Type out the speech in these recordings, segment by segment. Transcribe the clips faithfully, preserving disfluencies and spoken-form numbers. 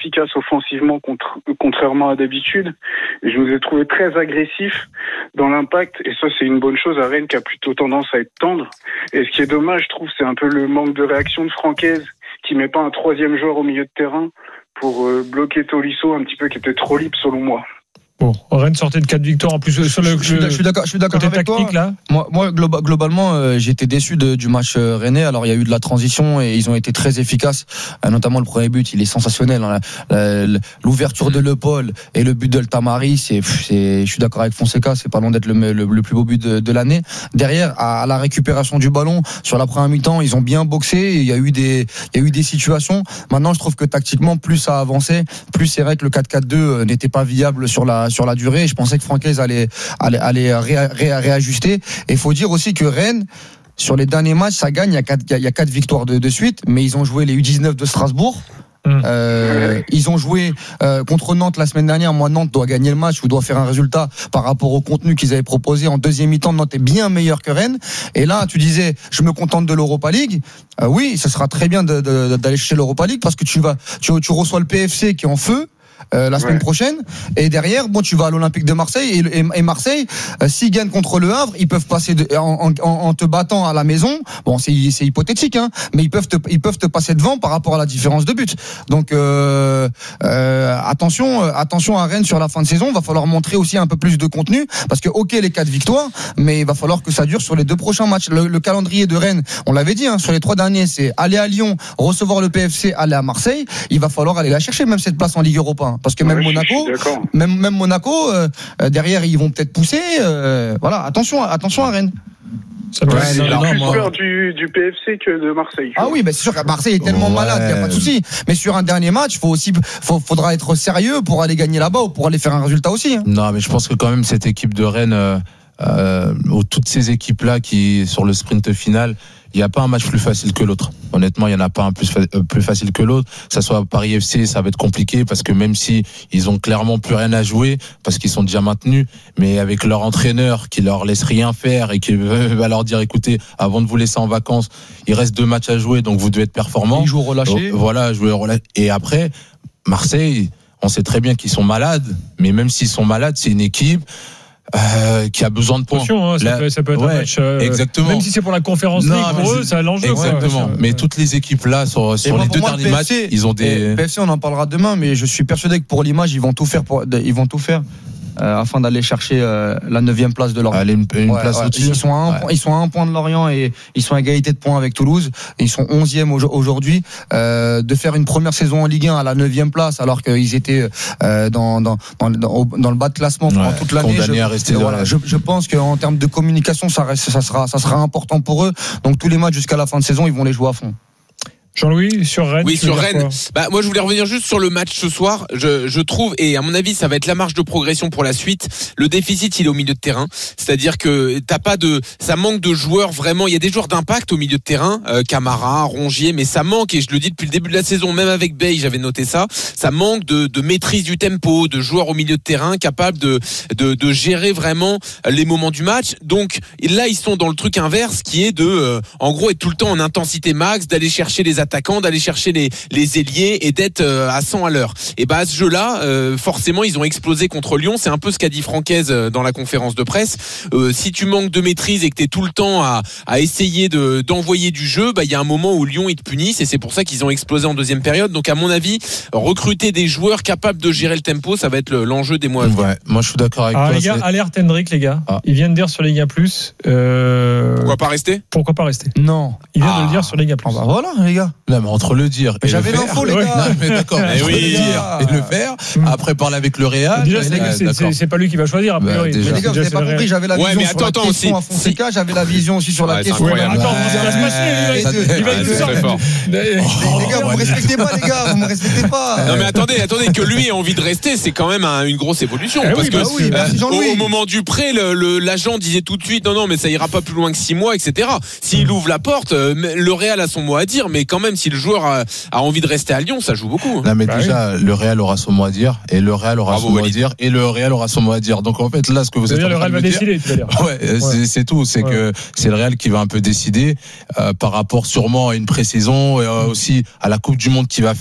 efficaces offensivement, contre, contrairement à d'habitude. Et je vous ai trouvé très agressif dans l'impact. Et ça, c'est une bonne chose à Rennes qui a plutôt tendance à être tendre. Et ce qui est dommage, je trouve, c'est un peu le manque de réaction de Francaise qui met pas un troisième joueur au milieu de terrain pour euh, bloquer Tolisso un petit peu qui était trop libre selon moi. Bon, Rennes sortait de quatre victoires en plus sur le. Je, je, je suis d'accord, je suis d'accord avec tactique, toi. Là. Moi, moi globa, globalement, euh, j'étais déçu de, du match euh, rennais. Alors, il y a eu de la transition et ils ont été très efficaces. Euh, notamment le premier but, il est sensationnel. Hein. La, la, l'ouverture de Le Paul et le but de Tamari, c'est, c'est, je suis d'accord avec Fonseca, c'est pas loin d'être le, le, le plus beau but de, de l'année. Derrière, à, à la récupération du ballon, sur la première mi-temps, ils ont bien boxé. Il y a eu des, il y a eu des situations. Maintenant, je trouve que tactiquement, plus ça avançait, plus c'est vrai que le quatre quatre deux n'était pas viable sur la sur la durée. Je pensais que Francaise allait allait, allait ré, ré, réajuster. Et il faut dire aussi que Rennes, sur les derniers matchs, ça gagne. Il y a quatre, il y a quatre victoires de, de suite, mais ils ont joué les U dix-neuf de Strasbourg. Euh, ils ont joué euh, contre Nantes la semaine dernière. Moi, Nantes doit gagner le match ou doit faire un résultat par rapport au contenu qu'ils avaient proposé en deuxième mi-temps. Nantes est bien meilleur que Rennes. Et là, tu disais, je me contente de l'Europa League. Euh, oui, ce sera très bien de, de, d'aller chercher l'Europa League parce que tu vas, tu, tu reçois le P F C qui est en feu. Euh, la semaine ouais. prochaine et derrière bon tu vas à l'Olympique de Marseille et, et, et Marseille euh, s'ils gagnent contre le Havre ils peuvent passer de, en, en, en te battant à la maison bon c'est, c'est hypothétique hein mais ils peuvent te, ils peuvent te passer devant par rapport à la différence de but donc euh, euh, attention euh, attention à Rennes sur la fin de saison, va falloir montrer aussi un peu plus de contenu parce que ok les quatre victoires mais il va falloir que ça dure sur les deux prochains matchs. Le, le calendrier de Rennes on l'avait dit hein, sur les trois derniers c'est aller à Lyon, recevoir le P F C, aller à Marseille, il va falloir aller la chercher même cette place en Ligue Europa. Parce que même ouais, Monaco, même, même Monaco, euh, derrière ils vont peut-être pousser. Euh, voilà, attention, attention à Rennes. Ça ouais, j'ai plus moi... peur du, du P F C que de Marseille. Ah oui, bah c'est sûr qu'à Marseille est tellement ouais. malade, il n'y a pas de souci. Mais sur un dernier match, faut aussi, faut, faudra être sérieux pour aller gagner là-bas ou pour aller faire un résultat aussi. Hein. Non, mais je pense que quand même cette équipe de Rennes, euh, euh, toutes ces équipes-là qui sur le sprint final. Il n'y a pas un match plus facile que l'autre. Honnêtement, il n'y en a pas un plus, fa- plus facile que l'autre. Ça soit Paris F C, ça va être compliqué parce que même si ils ont clairement plus rien à jouer, parce qu'ils sont déjà maintenus, mais avec leur entraîneur qui leur laisse rien faire et qui va leur dire, écoutez, avant de vous laisser en vacances, il reste deux matchs à jouer, donc vous devez être performants. Ils jouent relâchés. Donc, voilà, jouer relâché. Et après, Marseille, on sait très bien qu'ils sont malades, mais même s'ils sont malades, c'est une équipe Euh, qui a besoin de points. Attention, hein, ça, la... peut, ça peut être ouais, un match. Euh, exactement. Même si c'est pour la conférence League, pour eux, je... ça a l'enjeu. Exactement. Quoi, mais toutes les équipes là sur, sur les deux moi, derniers P F C, matchs, ils ont des. P F C, on en parlera demain, mais je suis persuadé que pour l'image, ils vont tout faire pour, ils vont tout faire. Euh, afin d'aller chercher euh, la neuvième place de Lorient. Allez, une, une ouais, place ouais. au-dessus. Ils sont à un ouais. point, ils sont à un point de Lorient et ils sont à égalité de points avec Toulouse. Ils sont onzième aujourd'hui. Euh, de faire une première saison en Ligue un à la neuvième place alors qu'ils étaient euh, dans, dans, dans, dans, dans le bas de classement pendant ouais, toute l'année. Je, à rester voilà, je, je pense qu'en termes de communication, ça, reste, ça, sera, ça sera important pour eux. Donc tous les matchs jusqu'à la fin de saison, ils vont les jouer à fond. Jean-Louis, sur Rennes. Oui, sur Rennes. Bah, moi, je voulais revenir juste sur le match ce soir. Je, je trouve, et à mon avis, ça va être la marge de progression pour la suite. Le déficit, il est au milieu de terrain. C'est-à-dire que t'as pas de, ça manque de joueurs vraiment. Il y a des joueurs d'impact au milieu de terrain, euh, Camara, Rongier, mais ça manque, et je le dis depuis le début de la saison, même avec Bay, j'avais noté ça. Ça manque de, de maîtrise du tempo, de joueurs au milieu de terrain capables de, de, de gérer vraiment les moments du match. Donc, là, ils sont dans le truc inverse qui est de, euh, en gros, être tout le temps en intensité max, d'aller chercher les attaquants, d'aller chercher les, les ailiers et d'être euh, à cent à l'heure. Et bah, à ce jeu-là, euh, forcément, ils ont explosé contre Lyon. C'est un peu ce qu'a dit Francaise dans la conférence de presse. Euh, si tu manques de maîtrise et que t'es tout le temps à, à essayer de, d'envoyer du jeu, bah, il y a un moment où Lyon, ils te punissent, et c'est pour ça qu'ils ont explosé en deuxième période. Donc, à mon avis, recruter des joueurs capables de gérer le tempo, ça va être le, l'enjeu des mois à venir. Ouais, moi, je suis d'accord avec Alors, toi. les gars, c'est... alerte Hendrik, les gars. Ah. Ils viennent de dire sur Liga Plus. Euh... Pourquoi pas rester? Pourquoi pas rester? Non. Il vient ah. de le dire sur Liga Plus. Ah bah voilà, les gars. Là, mais entre le dire et j'avais le faire. l'info, les gars. Non, mais d'accord. Mais oui. Le dire et le faire. Après, parler avec le Real. Déjà, c'est, ouais, c'est, c'est, c'est pas lui qui va choisir, a priori. Bah, mais les gars, vous n'avez pas compris, j'avais la ouais, vision mais sur attends, la attends, question si, à Fonseca, si. J'avais la vision aussi sur la ouais, question. Ouais, attends, ça va se passer. Il va nous sortir. Les gars, vous me respectez pas, les gars, vous me respectez pas. Non, mais attendez, attendez, que lui ait envie de rester, c'est quand même un, une grosse évolution. Eh parce oui, que bah oui, bah, euh, au, au moment du prêt, le, le, l'agent disait tout de suite, non, non, mais ça ira pas plus loin que six mois, et cetera. S'il ouvre la porte, le Real a son mot à dire, mais quand même, si le joueur a, a envie de rester à Lyon, ça joue beaucoup. Non, mais bah déjà, oui. Le Real aura son mot à dire, et le Real aura Bravo, son mot Walid. à dire, et le Real aura son mot à dire. Donc, en fait, là, ce que vous êtes en train de le Real va me dire, décider, tu vas dire. ouais, ouais. C'est, c'est tout. C'est ouais. que c'est le Real qui va un peu décider, euh, par rapport sûrement à une pré-saison, et euh, aussi à la Coupe du Monde qu'il va faire.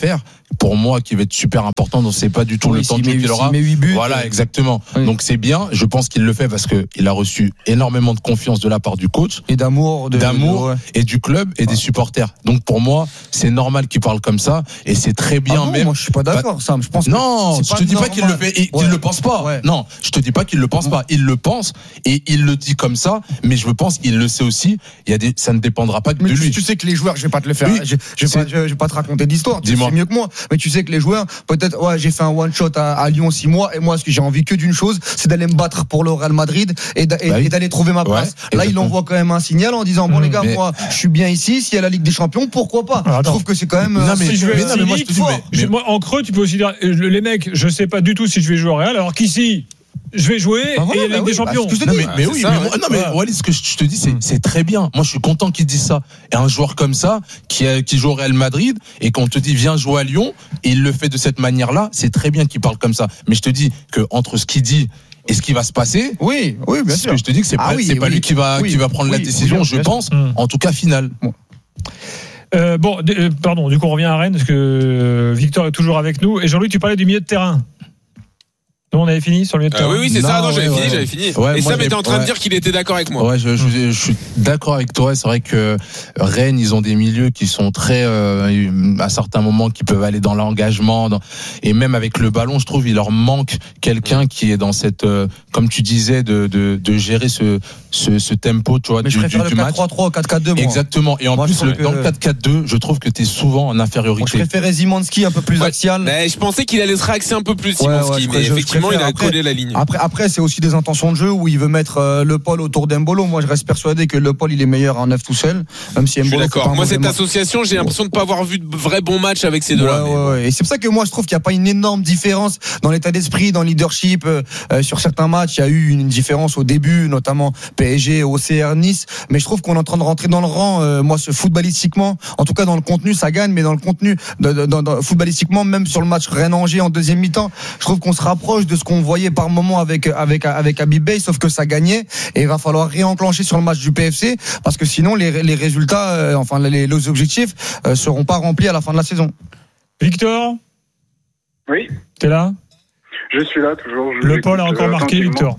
pour moi, qui va être super important. Donc c'est pas du tout Oui, le temps s'il de jeu met- qu'il s'il aura. met huit buts, Voilà, euh, exactement. oui. Donc c'est bien. Je pense qu'il le fait parce que il a reçu énormément de confiance de la part du coach, et d'amour, de, d'amour de- ouais. et du club et des supporters. Donc pour moi, c'est normal qu'il parle comme ça et c'est très bien. Ah bon, même. moi je suis pas d'accord, Sam. Je pense que Non, c'est je te dis pas qu'il le normal. fait et qu'il Ouais. le pense pas. Ouais. Non, je te dis pas qu'il le pense pas. Il le pense et il le dit comme ça. Mais je pense qu'il le sait aussi. Il y a des, ça ne dépendra pas que Mais de tu, lui. tu sais que les joueurs, je vais pas te le faire, Oui, je, je, vais c'est- pas, je, je vais pas te raconter d'histoire, tu Dis-moi. sais mieux que moi. Mais tu sais que les joueurs, peut-être, ouais, j'ai fait un one shot à, à Lyon six mois, et moi, ce que j'ai envie que d'une chose, c'est d'aller me battre pour le Real Madrid et, d'a- et- Bah oui. et d'aller trouver ma place. Ouais, Là, il exactement. envoie quand même un signal en disant, bon Mmh, les gars, mais- moi, je suis bien ici. S'il y a la Ligue des Champions, pourquoi pas Alors, Je attends. trouve que c'est quand même. Non, un mais- Si je signal vais mais non, mais moi, je te dis, fort. mais- Je- moi, en creux, tu peux aussi dire euh, les mecs, je sais pas du tout si je vais jouer au Real, alors qu'ici, je vais jouer Bah voilà, et la bah Ligue des oui, bah, Champions. ce que je te Non dis. mais, mais c'est oui, ça, mais ouais. moi- non mais Ouais. Walid, ce que je je te dis, c'est, Mm. c'est très bien. Moi, je suis content qu'il dise ça. Et un joueur comme ça, qui, a- qui joue au Real Madrid, et qu'on te dit viens jouer à Lyon, et il le fait de cette manière-là, c'est très bien qu'il parle comme ça. Mais je te dis que entre ce qu'il dit et ce qui va se passer, Oui, oui, bien c'est ce sûr. que je te dis que c'est Ah pas, oui, c'est pas oui. lui qui va, Oui, qui va prendre la oui, décision, bien je sûr. pense. Mm. En tout cas, finale. Euh, bon, d- euh, pardon, du coup, on revient à Rennes, parce que euh, Victor est toujours avec nous. Et Jean-Louis, tu parlais du milieu de terrain. Donc, on avait fini sur le milieu de Euh, terrain. oui, oui, c'est Non, ça. Non, j'avais ouais, fini, ouais. j'avais fini. Ouais, et moi, Sam j'ai- était en train de ouais. dire qu'il était d'accord avec moi. Ouais, je, je, je suis d'accord avec toi. C'est vrai que Rennes, ils ont des milieux qui sont très, euh, à certains moments, qui peuvent aller dans l'engagement, dans- et même avec le ballon, je trouve, il leur manque quelqu'un qui est dans cette, euh, comme tu disais, de, de, de gérer ce, ce, ce tempo, tu vois, Mais du, je préfère du, le du quatre match. trois trois, quatre quatre deux, moi. Exactement. Et en Moi, je plus, trouve le, que- dans le quatre quatre deux, je trouve que tu es souvent en Moi, je infériorité. préférais Zimanski un peu plus Ouais. axial. Mais je pensais qu'il allait se réaxer un peu plus, Ouais, Simonski, ouais, je mais préfère- effectivement, je il a préfère collé la ligne. Après, après, c'est aussi des intentions de jeu où il veut mettre euh, le Paul autour d'Embolo. Moi, je reste persuadé que le Paul, il est meilleur en neuf tout seul, même si Je suis Embolo. fait pas d'accord. un Moi, mauvais cette match. association, j'ai l'impression de pas avoir vu de vrais bons matchs avec ces Ouais, deux-là. mais ouais, bon. ouais. Et c'est pour ça que moi, je trouve qu'il n'y a pas une énorme différence dans l'état d'esprit, dans le leadership. Euh, euh, sur certains matchs, il y a eu une différence au début, notamment P S G, O C R, Nice. Mais je trouve qu'on est en train de rentrer dans le rang. Euh, moi, ce footballistiquement, en tout cas dans le contenu, ça gagne, mais dans le contenu, de, de, de, de- footballistiquement, même sur le match Rennes-Angers en deuxième mi-temps, je trouve qu'on se rapproche de ce qu'on voyait par moment avec avec avec Habib Bey, sauf que ça gagnait et il va falloir réenclencher sur le match du P F C parce que sinon les, les résultats, euh, enfin les, les objectifs, euh, seront pas remplis à la fin de la saison. Victor, Oui, t'es là? je suis là toujours. je Le vous Paul a écoute, encore euh, marqué, attentivement. Victor.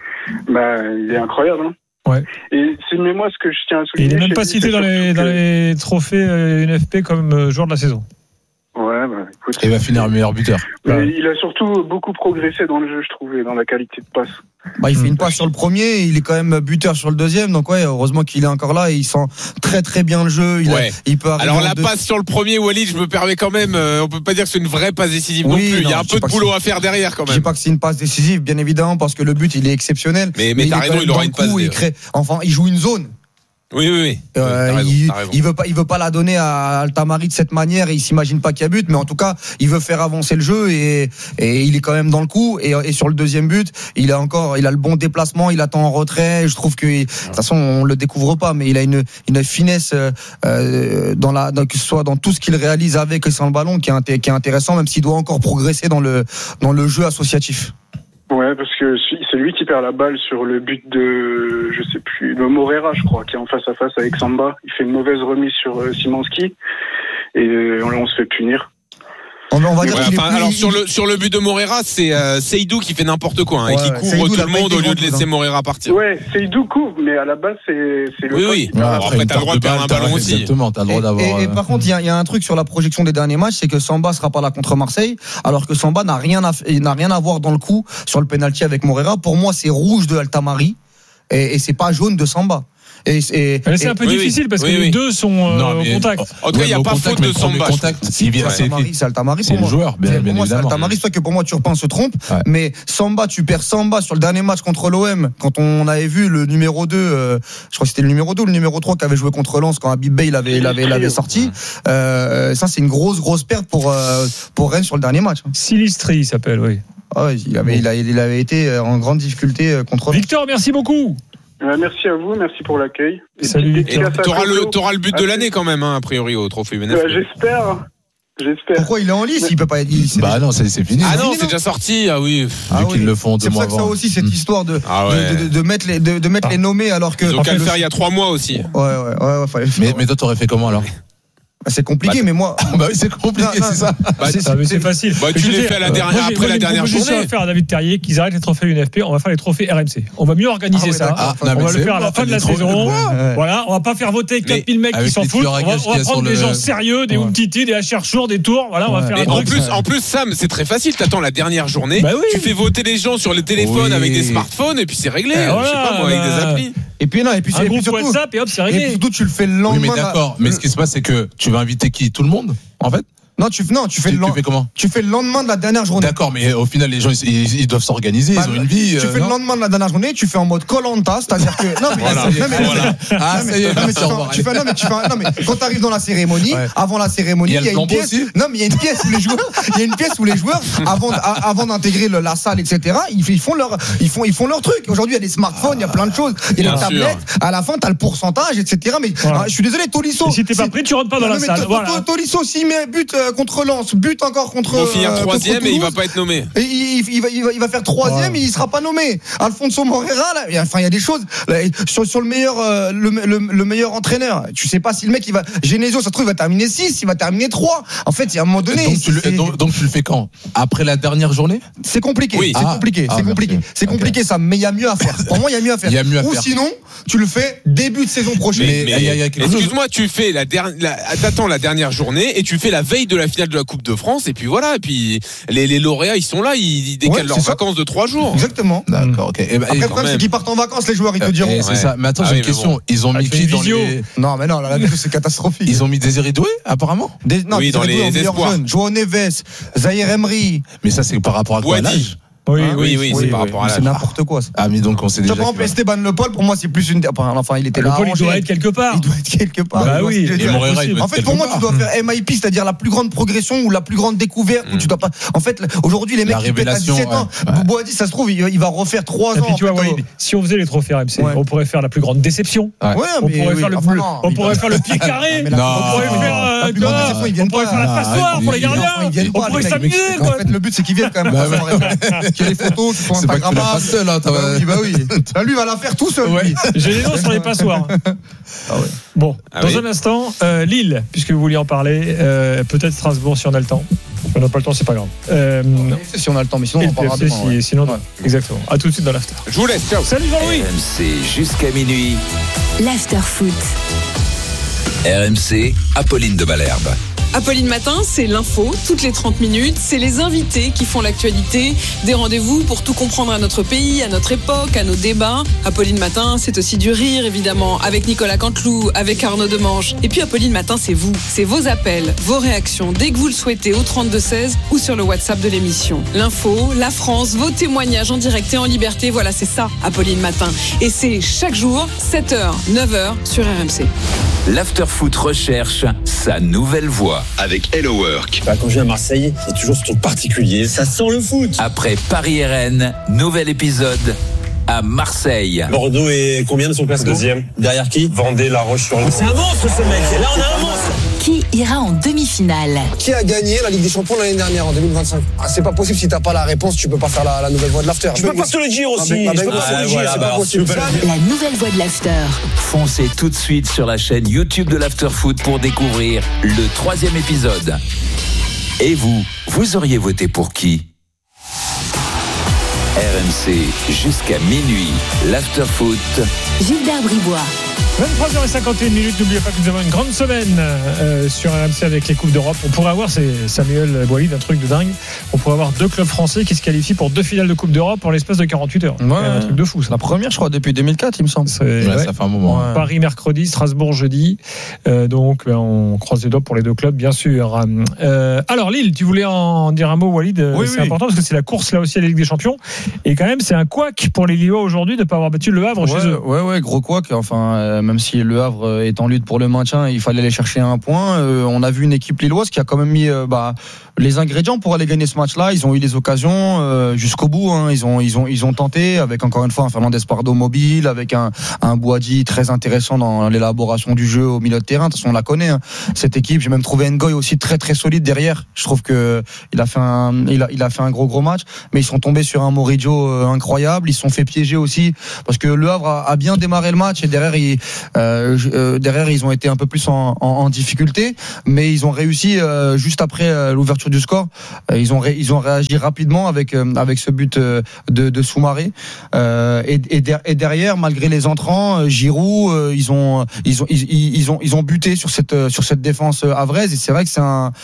Bah, il est incroyable. Hein. Ouais. Et c'est mais moi ce que je tiens à Et souligner. il est même chez pas lui, cité c'est dans les, surtout dans que- les trophées euh, N F P comme euh, joueur de la saison. Ouais, bah écoute. Et il va finir meilleur buteur. Mais Ouais. il a surtout beaucoup progressé dans le jeu, je trouve, et dans la qualité de passe. Bah, il fait Mmh. une passe sur le premier, et il est quand même buteur sur le deuxième, donc ouais, heureusement qu'il est encore là et il sent très très bien le jeu. Il, a- Ouais. il peut arriver Alors en la deux- passe sur le premier, Walid, je me permets quand même, euh, on peut pas dire que c'est une vraie passe décisive non Oui, plus. Il y non, a un je peu sais de pas que boulot c'est- à faire derrière quand Je dis même. pas que c'est une passe décisive, bien évidemment, parce que le but il est exceptionnel. Mais- mais il t'as est raison, quand même il aura dans une le coup, passe il de- crée, enfin, il joue une zone. Oui, oui, oui. Euh, T'as raison, il, t'as raison. il veut pas, il veut pas la donner à Altamari de cette manière et il s'imagine pas qu'il y a but, mais en tout cas, il veut faire avancer le jeu et, et il est quand même dans le coup. Et, et sur le deuxième but, il a encore, il a le bon déplacement, il attend en retrait. Je trouve que, de toute façon, on le découvre pas, mais il a une, une finesse euh, dans la, dans, que ce soit dans tout ce qu'il réalise avec et sans le ballon, qui est, inté- qui est intéressant, même s'il doit encore progresser dans le, dans le jeu associatif. Ouais, parce que c'est lui qui perd la balle sur le but de, je sais plus, de Morera, je crois, qui est en face à face avec Samba. Il fait une mauvaise remise sur euh, Simanski et euh, on, on se fait punir. On, on va dire Ouais, qu'il est enfin, plus- alors il- sur le sur le but de Morera, c'est euh, Seydou qui fait n'importe quoi hein, et Ouais, qui ouais. couvre Seydou, tout il a le pas monde été au lieu de grand laisser chose, Morera partir. Ouais, c'est Doukou, mais à la base c'est c'est le Oui, Paul oui. qui perd la Bon, balle. après, une t'as le droit de perte perdre un balle, ballon t'as- aussi. Exactement, t'as le droit Et, d'avoir. et- et euh, par contre, il y a, il y a un truc sur la projection des derniers matchs, c'est que Samba sera pas là contre Marseille, alors que Samba n'a rien à, f- n'a rien à voir dans le coup sur le penalty avec Morera. Pour moi, c'est rouge de Altamari et, et c'est pas jaune de Samba. Et, et- Mais c'est et- un peu Oui, difficile oui. parce que Oui, les oui. deux sont euh, Non, au mais- contact. En tout cas, il y a au pas contact, faute mais de le premier Samba. contact, il vient- c'est c'est Altamari, c'est Altamari c'est pour le moi. joueur, bien, C'est- bien pour moi, c'est évidemment. Altamari, soit que pour moi, Turpin se trompe. Ouais. Mais Samba, tu perds Samba sur le dernier match contre l'O M, quand on avait vu le numéro deux, euh, je crois que c'était le numéro deux ou le numéro trois qui avait joué contre Lens quand Habib Bey l'avait, l'avait, l'avait sorti. Euh, ça, c'est une grosse, grosse perte pour, euh, pour Rennes sur le dernier match. Silistri, il s'appelle, oui. Ah ouais, il avait, il a- il avait été en grande difficulté euh, contre Lens. Victor, merci beaucoup. Euh, merci à vous, merci pour l'accueil. Et Salut, puis, Victor. Et dédicace à t'auras le Coco. t'auras le but de Ah, l'année quand même hein, a priori au trophée U N F. Bah, j'espère, j'espère. Pourquoi il est en lice? Il peut pas être. il- c'est Bah déjà- non, c'est c'est fini. Ah non, fini, c'est non déjà sorti. Ah oui. Ah Vu oui. qu'ils le font deux C'est pour mois ça que ça avant. aussi, cette Mm. histoire de, Ah ouais. de, de, de mettre les, de, de mettre Ah. les nommés alors que. Ils ont qu'à Enfin, le faire il y a trois mois aussi. Ouais, ouais, ouais, ouais, fallait le faire. Mais, mais toi, t'aurais fait comment alors? C'est compliqué, bah, mais moi. Bah oui, c'est compliqué, non, non, c'est ça. Bah, c'est, ça, mais c'est facile. Bah, tu les fais à la dernière, moi, j'ai, après moi, la dernière j'ai une proposition journée. à faire à David Terrier qu'ils arrêtent les trophées U N F P. On va faire les trophées R M C. On va mieux organiser Ah ouais, ça. ah, on non, va mais le faire à la bon, fin de la les trophées, saison. ouais. Voilà, on va pas faire voter quatre mille mecs qui avec s'en les foutent. tueurs à On va, gages on va qu'il y a prendre sur des le- gens sérieux, des Ouais. Umtiti, des Cherchour, des Tours. Voilà, on va Ouais. faire Et un en truc. plus, en plus, Sam, c'est très facile. T'attends la dernière journée. Bah oui. Tu fais voter les gens sur le téléphone Oui. avec des smartphones et puis c'est réglé. Eh, voilà, Je sais pas moi, avec bah, des applis. Et puis non, et puis, Un et puis groupe surtout, WhatsApp et hop, c'est et puis réglé. surtout, tu le fais le Oui, lendemain. mais de la- d'accord. Mais ce qui se passe, c'est que tu vas inviter qui? Tout le monde, en fait? Non, tu, non, tu fais Tu, le tu lendemain. fais comment? Tu fais le lendemain de la dernière journée. D'accord, mais au final, les gens, ils, ils- ils doivent s'organiser, Bah, ils ont une vie. Tu euh, fais le non lendemain de la dernière journée, tu fais en mode Koh-Lanta, c'est-à-dire que non mais, Voilà. non, mais- Voilà. Ah, non, mais- ça y est, non, mais merci, tu au fais- revoir. tu fais- non, mais tu fais un- non, mais quand tu arrives dans la cérémonie, Ouais. avant la cérémonie, Il y a il y a le une flambeau pièce. aussi Non, mais il y a une pièce où les joueurs, il y a une pièce où les joueurs, avant, d- a- avant d'intégrer le- la salle, et cetera, ils, ils font leur, ils font, ils font leur truc. Aujourd'hui, il y a des smartphones, il y a plein de choses, il y a Bien des sûr. tablettes. À la fin, t'as le pourcentage, et cetera. Mais Voilà. ah, je suis désolé, Tolisso. Et si t'es pas c'est- pris, tu rentres pas dans Non, la mais salle. To- Voilà. To- Tolisso, s'il met but euh, contre Lens, but encore contre. Pour finir euh, contre troisième et il va Toulouse, pas être nommé. et il, il va, il, va, il va faire troisième Ouais. et il sera pas nommé. Alfonso Moreira, là, et enfin il y a des choses là, sur, sur le meilleur euh, le, le, le meilleur entraîneur. Tu sais pas si le mec il va Genesio, ça se trouve il va terminer six, il va terminer trois. En fait, il y a un moment donné, Donc tu, le, c'est, donc, donc tu le fais quand? Après la dernière journée? c'est compliqué, Oui. c'est Ah. compliqué, Ah, c'est merci. compliqué, c'est Ok. compliqué ça. Mais il y a mieux à faire. Pour moi, il y a mieux à faire. Il y a mieux à Ou faire. sinon, tu le fais début de saison prochaine. Mais- Mais, il y a- il y a quelque chose- excuse-moi, tu fais la dernière, la, t'attends la dernière journée et tu fais la veille de la finale de la Coupe de France et puis voilà. Et puis les, les lauréats, ils sont là, ils, ils décalent Ouais, leurs c'est ça. vacances de trois jours. Exactement. D'accord, ok. Et, bah, Après, et- le problème, c'est même. qu'ils partent en vacances, les joueurs, ils te et diront. c'est Ouais. ça. Mais attends, Ah j'ai oui, une mais question. bon. Ils ont mis Avec qui une dans visio. les. Non, mais non, la vidéo, c'est catastrophique. Ils ont mis Désiré Doué, apparemment. Des, non, Oui, des dans les en meilleurs espoirs. jeunes. Joao Neves, Zahir Emery. Mais ça, c'est par rapport à quoi? À Boadi. l'âge? Oui, Hein, oui, oui, c'est par rapport à C'est l'âge. n'importe quoi, ça. Ah, mais donc on sait Tu déjà. vois, par exemple, qu'il va- Esteban Le Paul, pour moi, c'est plus une. Enfin, enfin, il était Le là. Paul, il arrangé. doit être quelque part. Il doit être quelque part. Bah Tu vois oui. ce que je veux Et dire. Moreira, il doit En être fait, pour quelque moi, tu part. dois faire M I P, c'est-à-dire la plus grande progression ou la plus grande découverte. Où tu dois pas. En fait, aujourd'hui, les mecs La qui pètent à révélation, dix-sept ans, ouais, ouais. Boadi, ça se trouve, il il va refaire trois Et ans. puis tu en vois, fait, Walid, si on faisait les trophées R M C, Ouais. on pourrait faire la plus grande déception. Ouais. Ouais, On mais pourrait oui, faire le enfin, plus, non, on il- pourrait faire le pied carré. mais la- Non. On pourrait faire, euh, La plus tu grande vois, déception, ils on viennent pourrait pas. faire la Ah, passoire ils- pour les ils- gardiens. ils viennent On pas, pourrait les mecs. s'amuser, En quoi. fait, le but, c'est qu'ils viennent quand même. Bah ouais. Qu'il y ait les photos, qu'ils soient C'est pas que tu l'as pas Instagrammables. seul, hein, t'as- Bah oui, bah oui. Bah, lui, il va la faire tout seul. Ouais. lui. J'ai les noms sur les passoires. Ah ouais. Bon, Ah dans oui. un instant, euh, Lille, puisque vous vouliez en parler, euh, peut-être Strasbourg si on a le temps. Si on n'a pas le temps, c'est pas grave. Euh, Si on a le temps, mais sinon, et on le en parlera P F C, demain. si- ouais. sinon, Ouais. exactement. À tout de suite dans l'after. Je vous laisse, ciao. Salut Jean-Louis. R M C jusqu'à minuit. L'after-foot. R M C, Apolline de Malherbe. Apolline Matin, c'est l'info, toutes les trente minutes, c'est les invités qui font l'actualité, des rendez-vous pour tout comprendre à notre pays, à notre époque, à nos débats. Apolline Matin, c'est aussi du rire, évidemment, avec Nicolas Canteloup, avec Arnaud Demange. Et puis Apolline Matin, c'est vous, c'est vos appels, vos réactions, dès que vous le souhaitez, au trente-deux seize ou sur le WhatsApp de l'émission. L'info, la France, vos témoignages en direct et en liberté, voilà, c'est ça, Apolline Matin. Et c'est chaque jour, sept heures, neuf heures, sur R M C. L'Afterfoot recherche sa nouvelle voix. Avec Hello Work. Bah, quand je viens à Marseille, il y a toujours ce truc particulier. Ça sent le foot. Après Paris-R N, nouvel épisode à Marseille. Bordeaux est combien de son classement? Deuxième. Derrière qui? Vendée, La Roche-sur-Yon. C'est un monstre ce mec. Et là, on a un monstre. Qui ira en demi-finale? Qui a gagné la Ligue des Champions l'année dernière en deux mille vingt-cinq? Ah, c'est pas possible, si t'as pas la réponse, tu peux pas faire la, la nouvelle voie de l'after. Je peux pas te le dire aussi. Ah, ben, Je peux ben, pas te ah, le dire. voilà, C'est bah, pas possible. tu peux pas le La nouvelle voix de l'after. Foncez tout de suite sur la chaîne YouTube de l'Afterfoot pour découvrir le troisième épisode. Et vous, vous auriez voté pour qui? R M C jusqu'à minuit, l'Afterfoot. Gilbert Bribois. vingt-trois heures cinquante et une minutes, n'oubliez pas que nous avons une grande semaine euh, sur R M C avec les Coupes d'Europe. On pourrait avoir, c'est Samuel Boilly, un truc de dingue, on pourrait avoir deux clubs français qui se qualifient pour deux finales de Coupe d'Europe en l'espace de quarante-huit heures. Ouais, C'est un truc de fou, ça. La première, je crois, depuis deux mille quatre, il me semble. C'est- Ouais, ouais. ça fait un moment. Ouais. Paris mercredi, Strasbourg jeudi. Euh, donc, ben, on croise les doigts pour les deux clubs, bien sûr. Euh, alors, Lille, tu voulais en dire un mot, Walid? Oui, C'est oui. important parce que c'est la course là aussi à la Ligue des Champions. Et quand même, c'est un couac pour les Lillois aujourd'hui de ne pas avoir battu le Havre Ouais, chez eux. ouais, ouais, gros couac. Enfin, euh, même si le Havre euh, est en lutte pour le maintien, il fallait aller chercher un point. Euh, on a vu une équipe lilloise qui a quand même mis euh, bah, les ingrédients pour aller gagner ce match-là. Ils ont eu les occasions euh, jusqu'au bout. Hein. Ils ont, ils ont, ils ont tenté avec encore une fois un Fernandez Pardo mobile, avec un, un Boadi très intéressant dans l'élaboration du jeu au milieu de terrain. De toute façon, on la connaît. Hein. Cette équipe, j'ai même trouvé Ngoy aussi très très solide derrière. Je trouve que il a fait un, il a, il a fait un gros gros match. Mais ils sont tombés sur un Moridio euh, incroyable. Ils se sont fait piéger aussi parce que le Havre a, a bien démarré le match et derrière ils, Euh, euh, derrière, ils ont été un peu plus en, en, en difficulté, mais ils ont réussi euh, juste après euh, l'ouverture du score. Euh, ils ont ré, ils ont réagi rapidement avec euh, avec ce but euh, de, de Soumaré. Euh, et, et, der, et derrière, malgré les entrants, euh, Giroud, euh, ils ont ils ont ils, ils ont ils ont buté sur cette sur cette défense havraise. Et c'est vrai que c'est un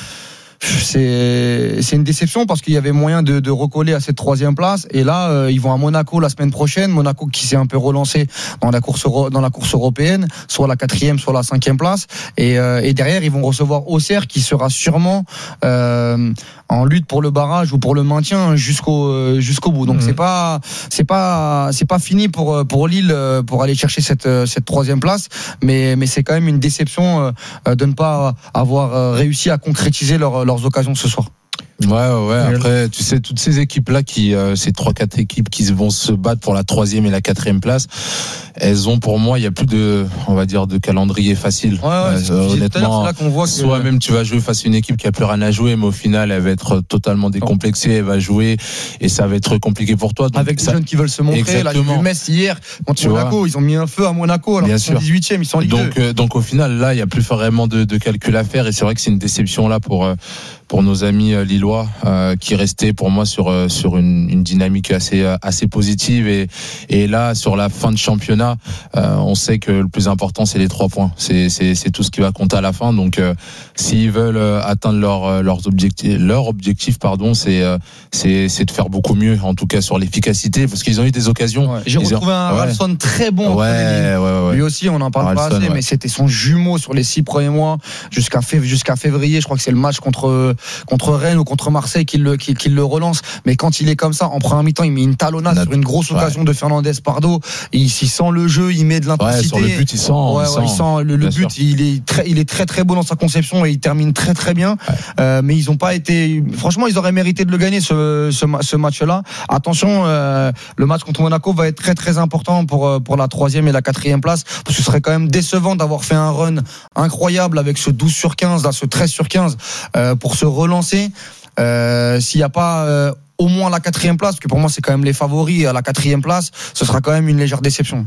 C'est, c'est une déception parce qu'il y avait moyen de, de recoller à cette troisième place. Et là, euh, ils vont à Monaco la semaine prochaine. Monaco qui s'est un peu relancé dans la course dans la course européenne, soit la quatrième, soit la cinquième place. Et, euh, et derrière, ils vont recevoir Auxerre qui sera sûrement euh, en lutte pour le barrage ou pour le maintien jusqu'au euh, jusqu'au bout. Donc mmh. c'est pas c'est pas c'est pas fini pour pour Lille pour aller chercher cette cette troisième place. Mais mais c'est quand même une déception euh, de ne pas avoir réussi à concrétiser leur leurs occasions ce soir. Ouais, ouais. Après, tu sais, toutes ces équipes-là, qui, euh, ces trois, quatre équipes qui vont se battre pour la troisième et la quatrième place, elles ont, pour moi, il y a plus de, on va dire, de calendrier facile. Ouais, ouais, euh, honnêtement, c'est là qu'on voit que... soit même tu vas jouer face à une équipe qui a plus rien à jouer, mais au final, elle va être totalement décomplexée, elle va jouer et ça va être compliqué pour toi. Donc, avec ça... des jeunes qui veulent se montrer. Exactement. Là, j'ai vu Metz hier contre tu Monaco, vois. Ils ont mis un feu à Monaco, alors qu'ils sont dix-huitième, ils sont en Ligue donc, deux. Euh, donc, au final, là, il y a plus vraiment de, de calcul à faire et c'est vrai que c'est une déception là pour, pour nos amis lillois, euh, qui restait pour moi sur sur une, une dynamique assez assez positive et et là sur la fin de championnat, euh, on sait que le plus important c'est les trois points, c'est c'est c'est tout ce qui va compter à la fin. Donc euh, s'ils veulent atteindre leur leurs objectifs leur objectif pardon c'est c'est c'est de faire beaucoup mieux, en tout cas sur l'efficacité, parce qu'ils ont eu des occasions. Ouais. J'ai retrouvé un ouais. Ralston très bon. Ouais, ouais, ouais, ouais. Lui aussi on en parle Ralston, pas assez, ouais. mais c'était son jumeau sur les six premiers mois jusqu'à fév- jusqu'à février. Je crois que c'est le match contre contre Rennes ou contre Marseille qui le qui, qui le relance, mais quand il est comme ça en première mi-temps, il met une talonnade sur une grosse occasion ouais. de Fernandez Pardo, il, il sent le jeu, il met de l'intensité. Ouais, sur le but il sent, ouais, il, ouais, sent. il sent le, le but, il est très il est très très beau dans sa conception et il termine très très bien. Ouais. Euh, mais ils ont pas été, franchement ils auraient mérité de le gagner ce ce, ce match-là. Attention, euh, le match contre Monaco va être très très important pour pour la troisième et la quatrième place, parce que ce serait quand même décevant d'avoir fait un run incroyable avec ce douze sur quinze là, ce treize sur quinze euh, pour se relancer. Euh, s'il n'y a pas euh, au moins la quatrième place, parce que pour moi c'est quand même les favoris à la quatrième place, ce sera quand même une légère déception.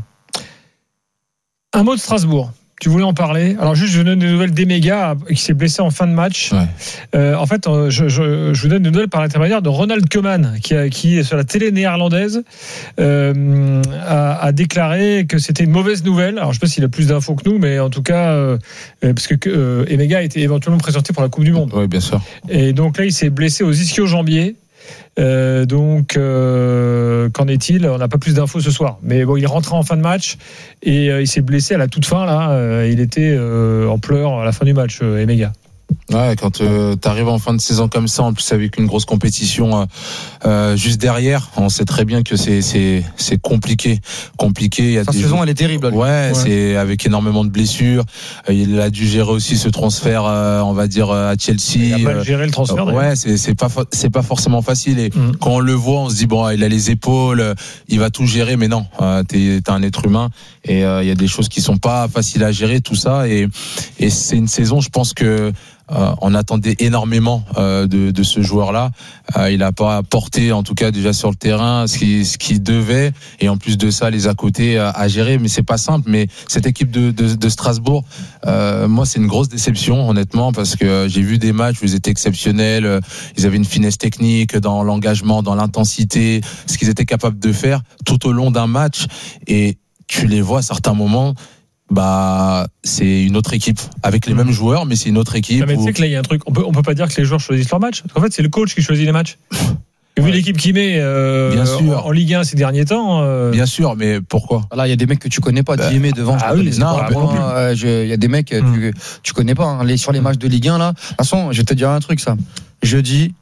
Un mot de Strasbourg. Tu voulais en parler. Alors juste, je donne des nouvelles d'Emega qui s'est blessé en fin de match. Ouais. Euh, en fait, je, je, je vous donne des nouvelles par l'intermédiaire de Ronald Koeman, qui, a, qui sur la télé néerlandaise euh, a, a déclaré que c'était une mauvaise nouvelle. Alors je ne sais pas s'il a plus d'infos que nous, mais en tout cas, euh, parce que euh, Emega a été éventuellement présenté pour la Coupe du Monde. Oui, bien sûr. Et donc là, il s'est blessé aux ischio-jambiers. Euh, donc, euh, qu'en est-il ? On n'a pas plus d'infos ce soir. Mais bon, il est rentré en fin de match et euh, il s'est blessé à la toute fin. Là, euh, il était euh, en pleurs à la fin du match, euh, Emega. Ouais, quand euh, tu arrives en fin de saison comme ça, en plus avec une grosse compétition euh, juste derrière, on sait très bien que c'est c'est c'est compliqué, compliqué. Il y a Sa des saison, elle est terrible. Ouais, ouais, c'est avec énormément de blessures. Il a dû gérer aussi ce transfert, euh, on va dire à Chelsea. Il a pas géré le transfert. Euh, ouais, c'est c'est pas c'est pas forcément facile. Et mmh. quand on le voit, on se dit bon, il a les épaules, il va tout gérer, mais non, euh, t'es t'es un être humain et il euh, y a des choses qui sont pas faciles à gérer, tout ça. Et et c'est une saison, je pense que Euh, on attendait énormément euh, de, de ce joueur-là. Euh, il n'a pas apporté, en tout cas déjà sur le terrain, ce qu'il ce qu'il devait, et en plus de ça, les à côté à, à gérer. Mais c'est pas simple. Mais cette équipe de, de, de Strasbourg, euh, moi, c'est une grosse déception, honnêtement, parce que j'ai vu des matchs où ils étaient exceptionnels. Ils avaient une finesse technique dans l'engagement, dans l'intensité, ce qu'ils étaient capables de faire tout au long d'un match. Et tu les vois à certains moments. Bah, c'est une autre équipe avec les mmh. mêmes joueurs, mais c'est une autre équipe. Ah, mais où... tu sais que là, il y a un truc. On peut, on peut pas dire que les joueurs choisissent leur match. En fait, c'est le coach qui choisit les matchs. Vu ouais. l'équipe qu'il met euh, Bien sûr. En, en Ligue un ces derniers temps. Euh... Bien sûr, mais pourquoi ? Là, il y a des mecs que tu connais pas. Bah, Diémé devant. Ah oui, non, il y a des mecs mmh. tu, tu connais pas. Hein. Les, sur les matchs de Ligue un, là. De toute façon, je vais te dire un truc, ça. Jeudi.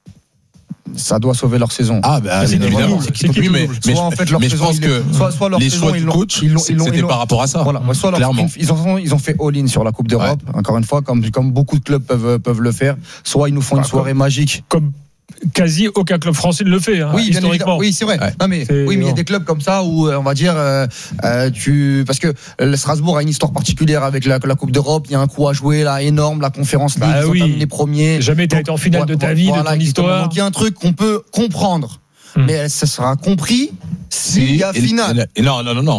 Ça doit sauver leur saison. Ah bah c'est évidemment. C'est qui oui, mais, mais, soit en fait leur mais saison, je pense que soit, soit leur les saison, choix du coach, ils l'ont, ils l'ont, c'était ils l'ont, par rapport à ça. Voilà, soit leur, ils ont ils ont fait all-in sur la Coupe d'Europe. Ouais. Encore une fois, comme comme beaucoup de clubs peuvent peuvent le faire. Soit ils nous font bah, une soirée comme, magique. Comme quasi aucun club français ne le fait, hein, oui, historiquement. Oui, c'est vrai. Ouais. Non, mais, oui, mais il y a des clubs comme ça où, on va dire, euh, euh, tu, parce que le Strasbourg a une histoire particulière avec la, la Coupe d'Europe. Il y a un coup à jouer là énorme, la Conférence League, bah, ils oui. sont les premiers. Jamais tu as été en finale de ta vie, voilà, de ton histoire. Donc il y a un truc qu'on peut comprendre, hum. mais ça sera compris s'il y a finale. Et non, non, non, non.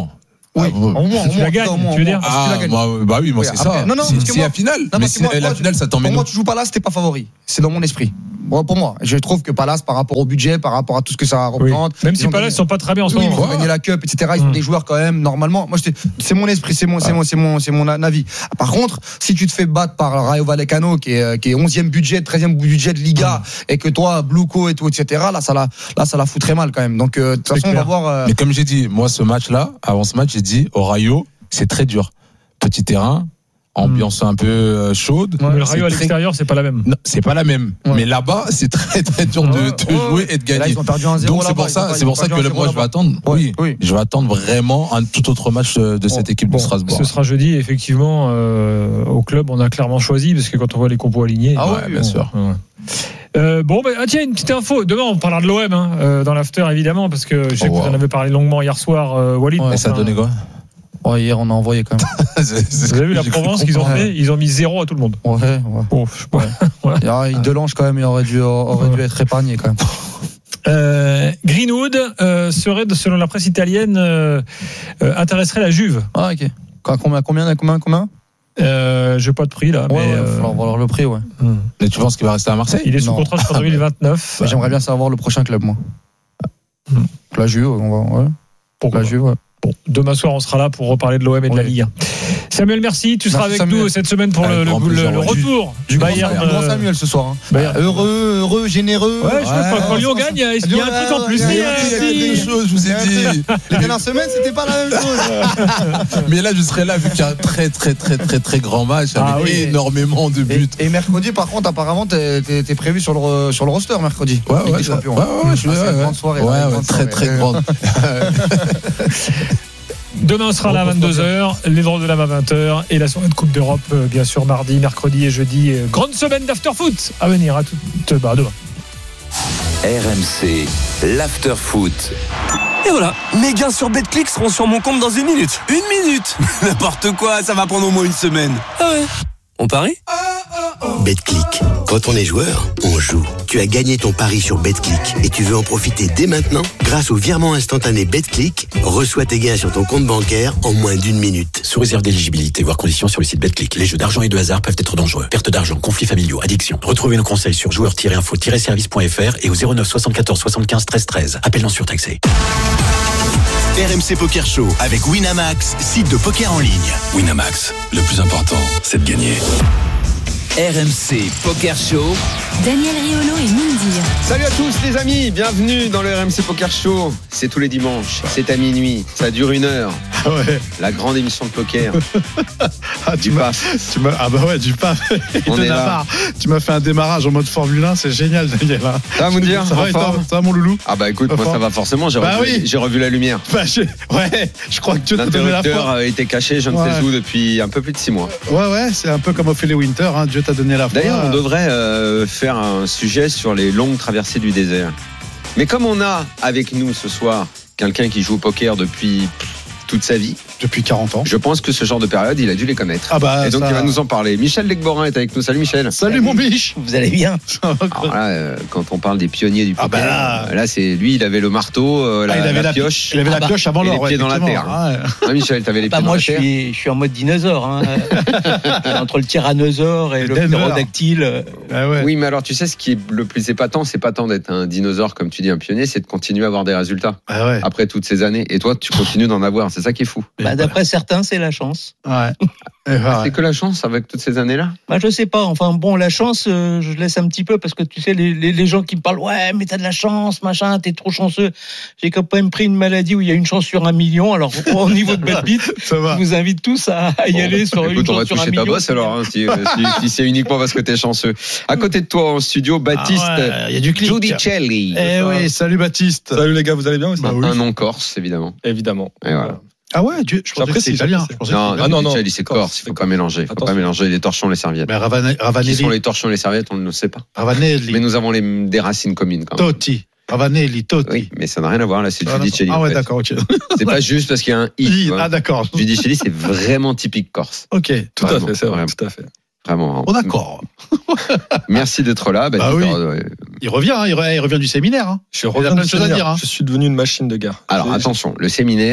Oui, Ah, au moins, au moins, tu la gagnes, au moins, tu veux au dire moins, si tu Ah, la gagnes. moi, bah oui, moi Oui, c'est après- ça. non, non, C'est parce que c'est moi- la finale. Non, Mais parce que c'est- moi- la moi, finale, ça Pour t'emmène moi, où? tu joues Palace, t'es pas favori. C'est dans mon esprit. Moi, pour moi, je trouve que Palace, par rapport au budget, par rapport à tout ce que ça Oui. représente, Même ils si ont Palace gagné- sont pas très bien en ce oui, moment. ils ont gagné la Cup, et cetera. Ils ont Mm. des joueurs quand même, normalement. Moi, je te- c'est mon esprit, c'est mon, c'est mon, c'est mon, c'est mon avis. Par contre, si tu te fais battre par Rayo Vallecano, qui est, qui est onzième budget, treizième budget de Liga, et que toi, Bluco et tout, et cetera, là, ça la, là, ça la fout très mal quand même. Donc, euh, de toute C'est façon, on va clair. voir. euh, Mais comme j'ai dit, moi, ce match-là, avant ce match, j'ai dit, au Rayo, c'est très dur. Petit terrain, ambiance un peu euh, chaude. Mais le C'est Rayo à très- l'extérieur, c'est pas la même. Non, c'est pas la même. Ouais. Mais là-bas, c'est très très dur de, Ouais, de ouais, jouer ouais. et de Et là, gagner. ils ont perdu un zéro Donc c'est là-bas, pour ils ont ça, pas- c'est ils ont pour ça perdu que un le, zéro moi je vais là-bas. attendre. Ouais, Oui, oui. je vais attendre vraiment un tout autre match de, de cette équipe Bon, de Strasbourg. ce sera jeudi, effectivement, euh, au club, on a clairement choisi, parce que quand on voit les compos alignés. Ah ouais, oui, bien bon, sûr. ouais. Euh, bon, bah, ah, tiens, une petite info. Demain, on parlera de l'O M hein, euh, dans l'after, évidemment, parce que je sais Oh, que vous en wow. avez parlé longuement hier soir, euh, Walid. Ouais, Et ça a Enfin, donné quoi? Ouais, hier, on a envoyé quand même. Vous avez vu la Provence qu'ils ont fait? Ils ont mis zéro à tout le monde. Ouais, ouais. Bon, je sais pas. Il y a- il Delange quand même, il aurait dû, aurait dû être épargné quand même. Euh, Greenwood euh, serait, selon la presse italienne, euh, euh, intéresserait la Juve. Ah, ok. Combien, combien, combien, combien? Euh, j'ai pas de prix là, Ouais, mais ouais, euh, il va falloir voir le prix, ouais. hmm. Et tu penses qu'il va rester à Marseille? il est sous Non. contrat jusqu'en deux mille vingt-neuf. Mais J'aimerais bien savoir le prochain club, moi. Hmm. La Juve, on va, ouais. Pourquoi La Juve, ouais. Bon, demain soir, on sera là pour reparler de l'O M et de la Oui. Ligue un. Samuel, merci. Tu seras Merci, avec Samuel. nous cette semaine pour Avec le, le, grand le- plaisir, le ouais. retour Du grand, Bayern. Samuel, du grand euh, Samuel ce soir. hein. Bayern. Heureux, heureux, généreux. Ouais, je sais pas, quand Lyon gagne, il y a- il y a un truc en plus. Il y a- mais, il y a- euh, il y a si- quelque chose, je vous ai dit. Les dernières semaines, c'était pas la même chose. Mais là, je serai là vu qu'il y a un très très très très très grand match Ah avec oui. énormément de buts. Et, et mercredi, par contre, apparemment, t'es, t'es, t'es prévu sur le, sur le roster mercredi. Ouais, Ligue ouais, des Champions. ouais, ouais, je Ah, vais- c'est une ouais, grande soirée. ouais, là, une ouais, grande très très soirée. grande. Demain sera là à vingt-deux heures, les drôles de l'âme à vingt heures et la soirée de Coupe d'Europe, euh, bien sûr, mardi, mercredi et jeudi. Euh, Grande semaine d'after-foot à venir. À tout, bah, demain. R M C, l'after-foot. Et voilà, mes gains sur BetClick seront sur mon compte dans une minute. Une minute N'importe quoi, ça va prendre au moins une semaine. Ah ouais. On parie ? BetClick. Quand on est joueur, on joue. Tu as gagné ton pari sur BetClick et tu veux en profiter dès maintenant? Grâce au virement instantané BetClick, reçois tes gains sur ton compte bancaire en moins d'une minute. Sous réserve d'éligibilité, voire conditions sur le site BetClick. Les jeux d'argent et de hasard peuvent être dangereux. Perte d'argent, conflits familiaux, addiction. Retrouvez nos conseils sur joueurs tiret info tiret service point f r et au zéro neuf soixante-quatorze soixante-quinze treize treize. Appel non surtaxé. R M C Poker Show avec Winamax, site de poker en ligne. Winamax, le plus important, c'est de gagner. R M C Poker Show. Daniel Riolo et Mindir. Salut à tous les amis, bienvenue dans le R M C Poker Show. C'est tous les dimanches, c'est à minuit, ça dure une heure. Ouais. La grande émission de poker. Ah, tu m'as, tu m'as, ah bah ouais, du P A F. On de est là. Navarre. Tu m'as fait un démarrage en mode Formule un, c'est génial, Daniel. Hein. Ça va vous dire? Ça va, et toi, ça va, mon loulou? Ah bah écoute, Pas moi fort. ça va forcément, j'ai, Bah revu, oui. j'ai revu la lumière. Bah, j'ai- ouais, je crois que Dieu t'a donné la L'interrupteur foi. a été caché, je ne Ouais. sais où, depuis un peu plus de six mois. Ouais, ouais, c'est un peu comme Ophélie Winter, hein. Dieu t'a donné la foi. D'ailleurs, on devrait euh, faire un sujet sur les longues traversées du désert. Mais comme on a avec nous ce soir quelqu'un qui joue au poker depuis toute sa vie, depuis quarante ans, je pense que ce genre de période, il a dû les connaître. Ah bah, Et donc, ça- il va nous en parler. Michel Legborin est avec nous. Salut Michel. Salut mon biche. Vous allez bien? Alors là, euh, quand on parle des pionniers du Ah poker, bah là- euh, là, c'est lui, il avait le marteau, euh, la, Ah, il avait la la pioche. Il avait Ah la bah, pioche avant et l'or. les ouais, pieds dans la terre. effectivement. Ouais. Ah, Michel, t'avais les Bah pieds moi dans je la terre. suis, je suis en mode dinosaure hein. Entre le tyrannosaure et Et le Denver. ptérodactyle. Ah ouais. Oui, mais alors tu sais, ce qui est le plus épatant, c'est pas tant d'être un dinosaure, comme tu dis, un pionnier, c'est de continuer à avoir des résultats Ah ouais. après toutes ces années. Et toi, tu continues d'en avoir. C'est ça qui est fou. Bah, d'après certains c'est la chance. Ouais. Et voilà. C'est que la chance avec toutes ces années-là. Bah je sais pas, enfin bon la chance euh, je laisse un petit peu parce que tu sais les, les, les gens qui me parlent ouais mais t'as de la chance machin t'es trop chanceux. J'ai quand même pris une maladie où il y a une chance sur un million. Alors au niveau de BetBit, Ça va. je vous invite tous à y Bon, aller sur une écoute, on va chance sur un toucher ta million. bosse alors, hein, si, si, si c'est uniquement parce que t'es chanceux. À côté de toi en studio, Baptiste Ah ouais, il y a du clic. Giudicelli. Eh oui, salut Baptiste. Salut les gars, vous allez bien aussi? Bah oui. Un nom corse, évidemment. Évidemment. Et voilà. Ah ouais, Dieu, je pensais que J'apprécie, c'était italien. j'apprécie. Je pensais Non, que c'était Ah, non, non. Giudicelli, c'est Corse, corse. Il faut c'est pas mélanger. Il faut pas Attention. mélanger les torchons et les serviettes. Mais Ravana- Qui sont Ravanelli. les torchons et les serviettes, on ne le sait pas. Ravanelli. Mais nous avons les, des racines communes quand même. Totti. Ravanelli, Totti. Oui, mais ça n'a rien à voir. Là, c'est Ah, Giudicelli. ah en ouais, fait. d'accord, ok. C'est pas juste parce qu'il y a un i. I, tu vois. ah d'accord. Giudicelli, c'est vraiment typique corse. Ok. Tout Vraiment, à fait, c'est vrai, vraiment. tout à fait. Vraiment. Bon d'accord. Merci d'être là. Bah, Bah dis- oui. euh, Il revient, hein, il re- il revient du séminaire. Hein. Je suis Il a revenu plein de du choses à séminaire. dire, hein. Je suis devenu une machine de guerre. Alors J'ai- attention, le séminaire,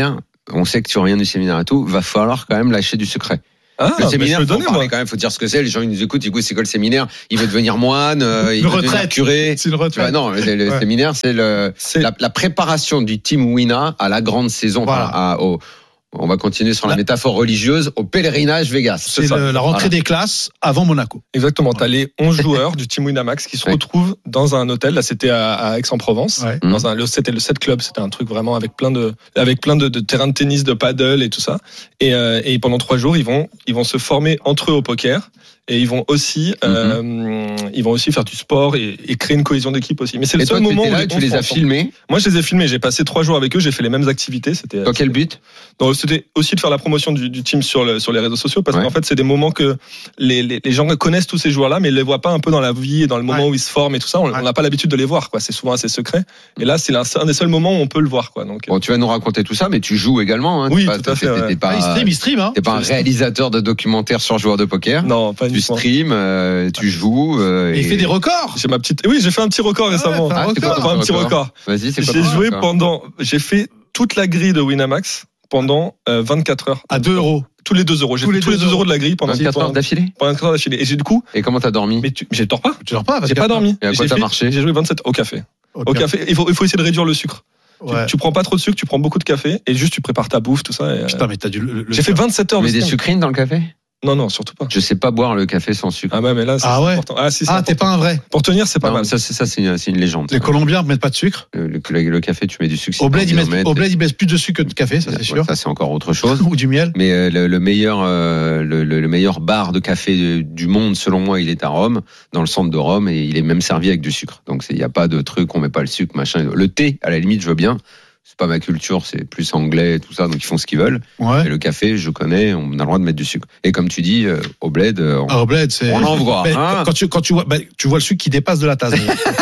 on sait que tu reviens du séminaire et tout, va falloir quand même lâcher du secret. Ah, le séminaire, bah, faut en parler quand même, faut dire ce que c'est. Les gens ils nous écoutent, ils écoutent c'est quoi le séminaire? Il veut devenir moine, euh, il Une veut retraite. devenir curé. C'est une retraite. Bah non, le, le Ouais. séminaire c'est le C'est- la, la préparation du team Wina à la grande saison. Voilà. Enfin, à- au, on va continuer sur la, La- métaphore religieuse au pèlerinage Vegas. C'est ça. le- la rentrée Voilà. des classes avant Monaco. Exactement, t'as les onze joueurs du Team Winamax qui se Ouais. retrouvent dans un hôtel. Là, c'était à, à Aix-en-Provence. Ouais. Dans un, le- c'était le sept Club. C'était un truc vraiment avec plein de, avec plein de, de terrains de tennis, de paddle et tout ça. Et, euh, et pendant trois jours, ils vont, ils vont se former entre eux au poker. Et ils vont aussi, euh, ils vont aussi faire du sport et, et créer une cohésion d'équipe aussi. Mais c'est le Et toi, seul tu moment étais où là, les tu onze les sont as ensemble. filmés. Moi, je les ai filmés. J'ai passé trois jours avec eux. J'ai fait les mêmes activités. C'était. Dans quel but? Donc, c'était aussi de faire la promotion du, du team sur, le, sur les réseaux sociaux parce Ouais. qu'en fait, c'est des moments que les, les, les gens connaissent tous ces joueurs-là, mais ils les voient pas un peu dans la vie et dans le moment Ouais. où ils se forment et tout ça. On Ouais. on n'a pas l'habitude de les voir, quoi. C'est souvent assez secret. Et là, c'est un, un des seuls moments où on peut le voir, quoi. Donc, Bon, tu vas nous raconter tout ça, mais tu joues également. Hein. Oui, T'es pas- tout à fait, t'es- ouais. T'es pas, Ah, il stream, il stream. Hein. t'es pas un réalisateur de documentaires sur joueurs de poker. non, pas Tu uniquement. streams, euh, tu joues. euh, Et il et- fait des records. J'ai ma petite. Oui, j'ai fait un petit record récemment. ouais, Ah, c'est quoi ton Enfin, un petit record. Vas-y, c'est quoi J'ai ton joué record pendant. J'ai fait toute la grille de Winamax pendant euh, vingt-quatre heures. À deux euros. Tous les deux euros. J'ai Tous fait les tous les deux deux euros euros de la grille pendant vingt-quatre heures d'affilée. pendant vingt-quatre heures d'affilée. Et j'ai du coup. Et comment t'as dormi? Mais tu, j'ai dors pas. Tu dors pas parce J'ai que- pas dormi. Et à quoi J'ai t'as fait- marché? J'ai joué vingt-sept au café. Ok. Au café, il faut, il faut essayer de réduire le sucre. Tu- Ouais. Tu, prends pas trop de sucre, tu prends beaucoup de café et juste tu prépares ta bouffe, tout ça. et, euh, Putain, mais t'as dû. le- le- J'ai fait vingt-sept heures Tu de mets des stream. sucrines dans le café? Non, non, surtout pas. Je sais pas boire le café sans sucre. Ah ouais, mais là, c'est Ah ouais. important. Ah, si, c'est Ah, t'es important. pas un vrai. Pour tenir, c'est pas Non, mal. ça, c'est ça, c'est une, c'est une légende. Les Colombiens mettent pas de sucre. Le, le- le café, tu mets du sucre. Au bled, ils mettent, mettent au bled, ils mettent plus de sucre que de café, ça c'est Ouais, sûr. ça, c'est encore autre chose. Ou du miel. Mais euh, le, le meilleur, euh, le, le- le meilleur bar de café de- du monde, selon moi, il est à Rome, dans le centre de Rome, et il est même servi avec du sucre. Donc il n'y a pas de truc, on met pas le sucre, machin. Le thé, à la limite, je veux bien. C'est pas ma culture, c'est plus anglais et tout ça, donc ils font ce qu'ils veulent. Ouais. Et le café, je connais, on a le droit de mettre du sucre. Et comme tu dis, euh, au bled, euh, on, Ah, au bled, c'est. on en voit. Mais hein. quand tu, quand tu vois, bah, tu vois le sucre qui dépasse de la tasse.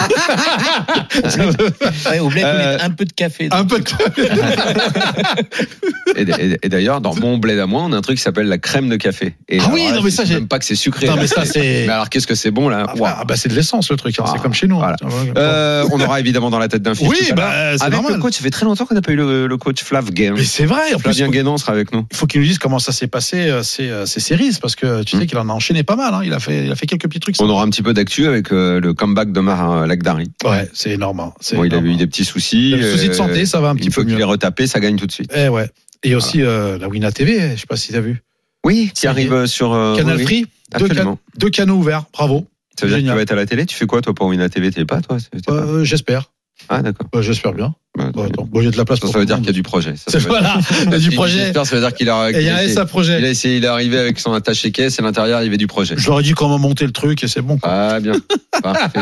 Ouais, au bled, Euh, vous mettez un peu de café. Un peu de Et, et- et d'ailleurs, dans mon bled à moi, on a un truc qui s'appelle la crème de café. Et Ah alors oui, là, non, mais je ça, sais j'ai- même pas que c'est sucré. Non, là. mais ça, c'est- Mais alors, qu'est-ce que c'est bon là? Ah, Waouh. bah, bah, c'est de l'essence le truc, hein, Ah, c'est comme chez nous. voilà. Tiens, voilà. Euh, on aura évidemment dans la tête d'un fils. Oui, tout à bah, l'heure. c'est avec normal. le coach. Ça fait très longtemps qu'on n'a pas eu le, le coach Flav Guénon. Mais c'est vrai, en plus, Flavien faut- Guénon sera avec nous. il faut qu'il nous dise comment ça s'est passé, euh, ces, euh, ces séries, parce que tu sais Mm. qu'il en a enchaîné pas mal. Hein. Il a fait, il a fait quelques petits trucs. On aura un petit peu d'actu avec euh, le comeback d'Omar Lagdari. Ouais, c'est énorme. hein. C'est Bon, il a énorme. eu des petits soucis. Des soucis de euh, santé, ça va un petit Une fois peu qu'il mieux. est retapé, ça gagne tout de suite. Eh ouais. Et aussi euh, la Wina T V, je sais pas si t'as vu. Oui, qui Ça y arrive est. euh, sur euh, Canal oui, oui. Free, deux, Absolument. can- deux canaux ouverts. Bravo. Ça veut dire que tu Génial. vas être à la télé. Tu fais quoi toi pour Wina T V? T'es pas toi? T'es pas- Euh, J'espère. Ah d'accord. Ouais, J'espère bien. Bah, Bon, attends. Bon, il y a de la place Ça, pour ça veut tout dire le qu'il y a monde. du projet. Ça, C'est ça veut dire- voilà, il y a du Si projet. j'espère, ça veut dire qu'il a, Et qu'il il y a a essayé- un projet. il a essayé, il est arrivé avec son attaché caisse et à l'intérieur il y avait du projet. Je leur ai dit comment monter le truc et c'est bon. quoi. Ah bien. Parfait.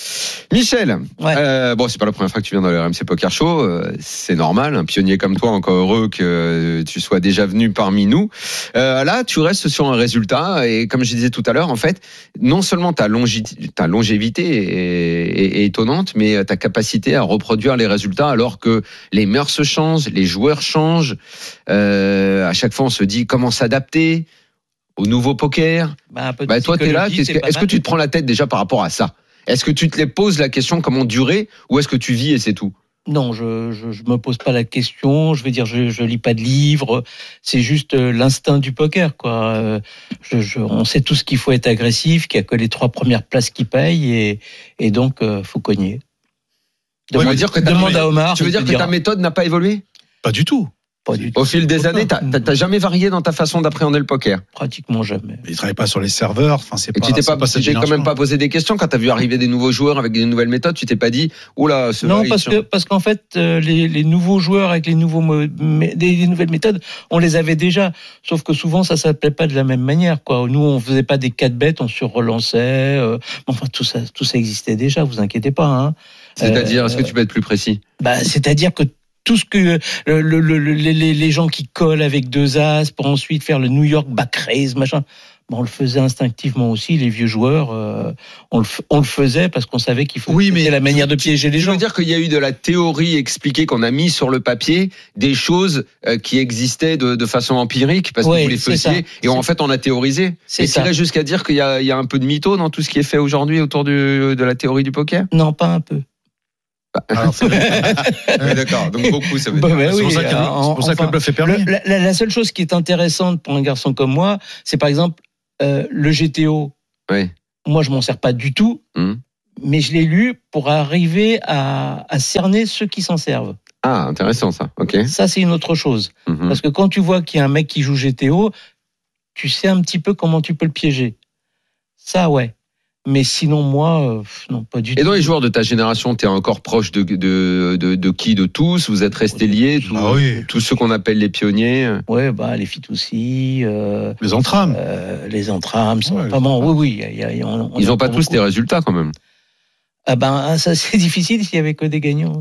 Michel, Ouais. euh, bon c'est pas la première fois que tu viens dans le R M C Poker Show, euh, c'est normal, un pionnier comme toi, encore heureux que euh, tu sois déjà venu parmi nous. Euh, là tu restes sur un résultat et comme je disais tout à l'heure, en fait, non seulement ta, longi- ta longévité est, est- est étonnante, mais ta capacité à reproduire les résultats alors que les mœurs se changent, les joueurs changent. Euh, à chaque fois on se dit comment s'adapter au nouveau poker. Bah, un peu de Bah, toi, t'es là. psychologie, qu'est-ce c'est que- pas Est-ce que mal. tu te prends la tête déjà par rapport à ça? Est-ce que tu te les poses la question comment durer ou est-ce que tu vis et c'est tout? Non, je, je je me pose pas la question. Je veux dire, je je lis pas de livres. C'est juste euh, l'instinct du poker, quoi. Euh, Je, je, on sait tous qu'il faut être agressif, qu'il y a que les trois premières places qui payent et et donc euh, faut cogner. Ouais, Demande, mais dire que ta- demande à Omar. Tu veux il dire te que ta dira. méthode n'a pas évolué? Pas du tout. Pas du tout. Au fil des années, t'as t'as- t'as jamais varié dans ta façon d'appréhender le poker. Pratiquement jamais. Il travaille pas sur les serveurs. Enfin, c'est Et pas. tu t'es c'est pas, cette tu t'es quand même génération. pas posé des questions quand t'as vu arriver des nouveaux joueurs avec des nouvelles méthodes. Tu t'es pas dit, oula, ce Non, parce que parce qu'en fait, euh, les, les nouveaux joueurs avec les nouveaux mo- mé- des, des nouvelles méthodes, on les avait déjà. Sauf que souvent, ça s'appelait pas de la même manière, quoi. Nous, on faisait pas des quatre bêtes, on se relançait. Euh, enfin, tout ça, tout ça existait déjà. Vous inquiétez pas. Hein. C'est-à-dire, Euh, est-ce que tu peux être plus précis? Bah, c'est-à-dire que tout ce que le, le, le, le- les, les gens qui collent avec deux as pour ensuite faire le New York back raise, machin. Bon, on le faisait instinctivement aussi, les vieux joueurs. Euh, on, le, f- on le faisait parce qu'on savait qu'il faut. Oui, mais c'était la manière de piéger les Je gens. veux dire qu'il y a eu de la théorie expliquée qu'on a mis sur le papier des choses euh, qui existaient de, de façon empirique parce Ouais, que vous les c'est ça. faisiez et en fait on a théorisé. C'est Et ça. t'irais jusqu'à dire qu'il y a, il y a un peu de mytho dans tout ce qui est fait aujourd'hui autour du, de la théorie du poker. Non, pas un peu. Alors, c'est... oui, d'accord, donc beaucoup, ça veut bah, dire. bah, c'est, oui, pour ça que, en, c'est pour ça que enfin, le bluff est permis. Le, la, la seule chose qui est intéressante pour un garçon comme moi, c'est par exemple euh, le G T O. Oui. Moi, je m'en sers pas du tout, mmh. mais je l'ai lu pour arriver à, à cerner ceux qui s'en servent. Ah, intéressant ça, ok. Ça, c'est une autre chose. Mmh. Parce que quand tu vois qu'il y a un mec qui joue G T O, tu sais un petit peu comment tu peux le piéger. Ça, ouais. Mais sinon, moi, euh, non, pas du Et tout. Et dans les joueurs de ta génération, tu es encore proche de, de, de, de qui? De tous? Vous êtes restés liés? Tous, ah oui. tous ceux qu'on appelle les pionniers? Ouais, bah, les Fitoussi. Euh, les Entrames. Euh, les Entrames. Ouais, vraiment, oui, oui. Y a, y a, on, on Ils n'ont pas tous beaucoup. Des résultats quand même. Ah ben, ça c'est difficile s'il y avait que des gagnants.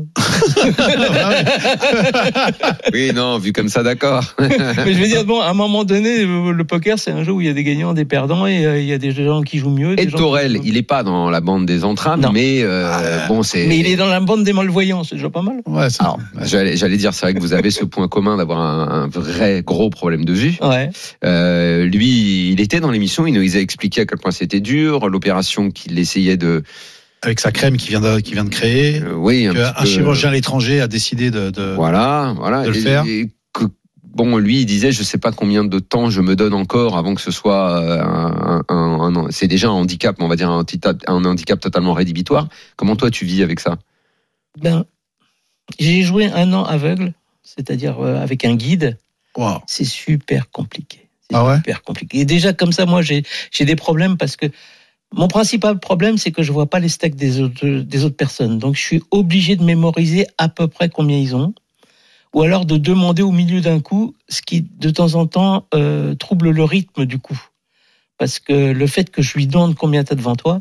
Oui, non, vu comme ça, d'accord. Mais je veux dire, bon, à un moment donné, le poker, c'est un jeu où il y a des gagnants, des perdants, et euh, il y a des gens qui jouent mieux. Et Torel, il est pas dans la bande des Entrames, non. mais euh, ah, bon, c'est. Mais il est dans la bande des malvoyants, c'est déjà pas mal. Ouais, c'est. Alors, j'allais, j'allais dire, c'est vrai que vous avez ce point commun d'avoir un, un vrai gros problème de vue. Ouais. Euh, lui, il était dans l'émission, il nous a expliqué à quel point c'était dur, l'opération qu'il essayait de. Avec sa crème qu'il vient de, qu'il vient de créer. Euh, oui, un, un peu... chirurgien à l'étranger a décidé de, de, voilà, voilà, de le et, faire. Et que, bon, lui, il disait, je sais pas combien de temps je me donne encore avant que ce soit un, un, un, un c'est déjà un handicap, on va dire un, un handicap totalement rédhibitoire. Comment toi tu vis avec ça? Ben, j'ai joué un an aveugle, c'est-à-dire euh, avec un guide. Wow. C'est super compliqué. C'est ah ouais super compliqué. Et déjà comme ça, moi, j'ai, j'ai des problèmes parce que mon principal problème, c'est que je vois pas les steaks des autres, des autres personnes. Donc, je suis obligé de mémoriser à peu près combien ils ont. Ou alors de demander au milieu d'un coup, ce qui, de temps en temps, euh, trouble le rythme du coup. Parce que le fait que je lui demande combien t'as devant toi,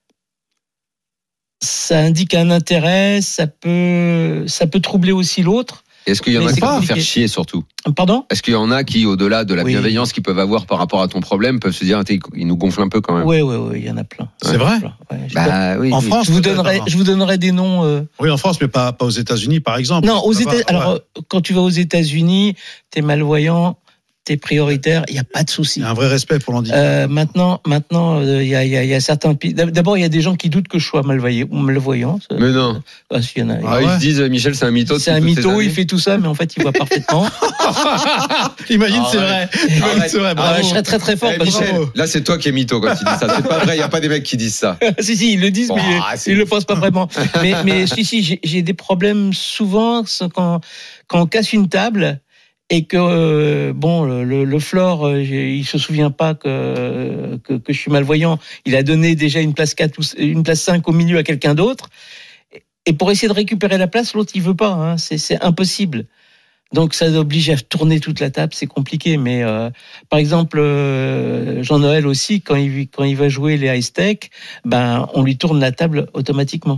ça indique un intérêt, ça peut, ça peut troubler aussi l'autre. Est-ce qu'il y en Mais a qui peuvent compliqué. faire chier surtout? Pardon? Est-ce qu'il y en a qui, au-delà de la oui. bienveillance qu'ils peuvent avoir par rapport à ton problème, peuvent se dire, ils nous gonflent un peu quand même? Oui, oui, oui, il y en a plein. C'est vrai? Ouais, bah, oui, en oui. France, je vous donnerai, je vous donnerai des noms. Euh... Oui, en France, mais pas, pas aux États-Unis, par exemple. Non, aux États. Ouais. Alors, quand tu vas aux États-Unis, t'es malvoyant, t'es prioritaire, il y a pas de souci. Il y a un vrai respect pour l'handicap. Euh, maintenant, maintenant, il euh, y a, il y a, il y a certains pays. D'abord, il y a des gens qui doutent que je sois malvoyant. malvoyant ça, mais non. Ah, si, y en a, ah, ah, ils ouais. se disent, Michel, c'est un mytho. C'est un mytho, il fait tout ça, mais en fait, il voit parfaitement. Imagine, ah, c'est ouais. vrai. Ah, c'est vrai. Ah, je serais très très fort. Eh, Michel, là, c'est toi qui es mytho quand tu dis ça. C'est pas vrai, il y a pas des mecs qui disent ça. si, si, ils le disent, oh, mais ah, ils le pensent pas vraiment. mais, mais si, si, j'ai, j'ai des problèmes souvent quand, quand on casse une table. Et que euh, bon, le, le Flore, euh, il se souvient pas que, que que je suis malvoyant. Il a donné déjà une place quatre ou une place cinq au milieu à quelqu'un d'autre. Et pour essayer de récupérer la place, l'autre il veut pas. Hein, c'est c'est impossible. Donc ça oblige à tourner toute la table, c'est compliqué. Mais euh, par exemple, euh, Jean-Noël aussi, quand il quand il va jouer les high stakes, ben on lui tourne la table automatiquement.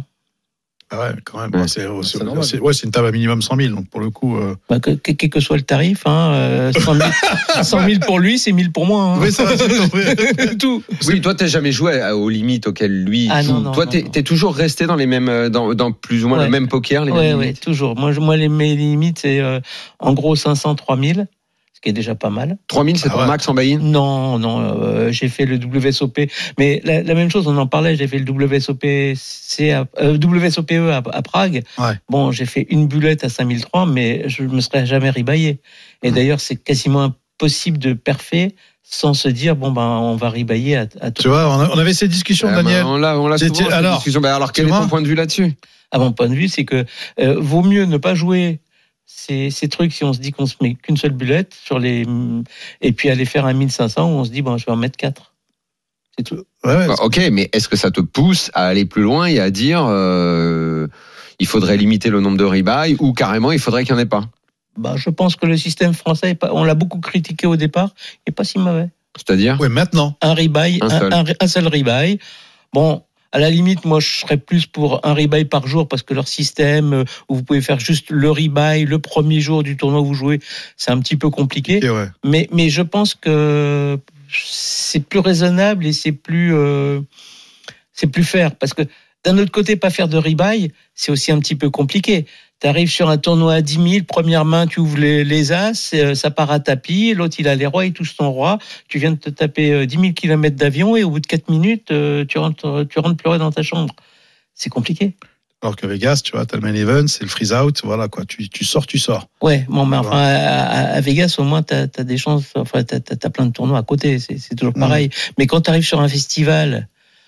Ah ouais, quand même. Ouais, c'est, c'est, c'est, c'est, ouais, c'est une table à minimum cent mille, donc pour le coup. Euh... Bah, que, que, quel que soit le tarif, hein, euh, cent mille pour lui, c'est mille pour moi. Hein. Oui, ça va, c'est tout. Oui, toi, t'as jamais joué aux limites auxquelles lui ah, joue. Non, non, toi, non, t'es, non. t'es toujours resté dans les mêmes, dans, dans plus ou moins ouais. le même poker, les ouais, mêmes ouais, limites. toujours. Moi, moi, les, mes limites, c'est euh, en gros cinq cents, trois mille. Qui est déjà pas mal. trois mille, c'est ton ah ouais. max en buy-in? Non, non, euh, j'ai fait le W S O P. Mais la, la même chose, on en parlait, j'ai fait le W S O P C à, euh, W S O P E à, à Prague. Ouais. Bon, j'ai fait une bulette à cinq mille trois, mais je me serais jamais ribaillé. Et mmh. d'ailleurs, c'est quasiment impossible de perfer sans se dire, bon, ben, on va ribailler à, à tout. Tu vois, on avait ces discussions, ah, Daniel. Ben, on l'a, on l'a souvent, alors, discussion. Ben, alors, quel est ton point de vue là-dessus? À mon point de vue, c'est que euh, vaut mieux ne pas jouer Ces, ces trucs, si on se dit qu'on se met qu'une seule bullette sur les, et puis aller faire un mille cinq cents où on se dit, bon, je vais en mettre quatre. C'est tout. Ouais, ouais, bah, ok, mais est-ce que ça te pousse à aller plus loin et à dire, euh, il faudrait limiter le nombre de rebuy ou carrément il faudrait qu'il n'y en ait pas? Bah, je pense que le système français, est pas, on l'a beaucoup critiqué au départ, il n'est pas si mauvais. C'est-à-dire? Oui, maintenant. Un rebuy, un, un, seul. Un, un seul rebuy. Bon, à la limite, moi, je serais plus pour un rebuy par jour parce que leur système où vous pouvez faire juste le rebuy le premier jour du tournoi où vous jouez, c'est un petit peu compliqué. Okay, ouais. Mais, mais je pense que c'est plus raisonnable et c'est plus, euh, c'est plus fair parce que d'un autre côté, pas faire de rebuy, c'est aussi un petit peu compliqué. Tu arrives sur un tournoi à dix mille, première main, tu ouvres les, les as, ça part à tapis, l'autre il a les rois, il touche ton roi, tu viens de te taper dix mille kilomètres d'avion et au bout de quatre minutes, tu rentres, tu rentres pleurer dans ta chambre. C'est compliqué. Alors que Vegas, tu vois, t'as le main event, c'est le freeze out, voilà quoi. Tu, tu sors, tu sors. Ouais, bon, mais enfin, à, à Vegas, au moins, t'as, t'as des chances, enfin, t'as, t'as, t'as plein de tournois à côté, c'est, c'est toujours pareil. Mmh. Mais quand t'arrives sur un festival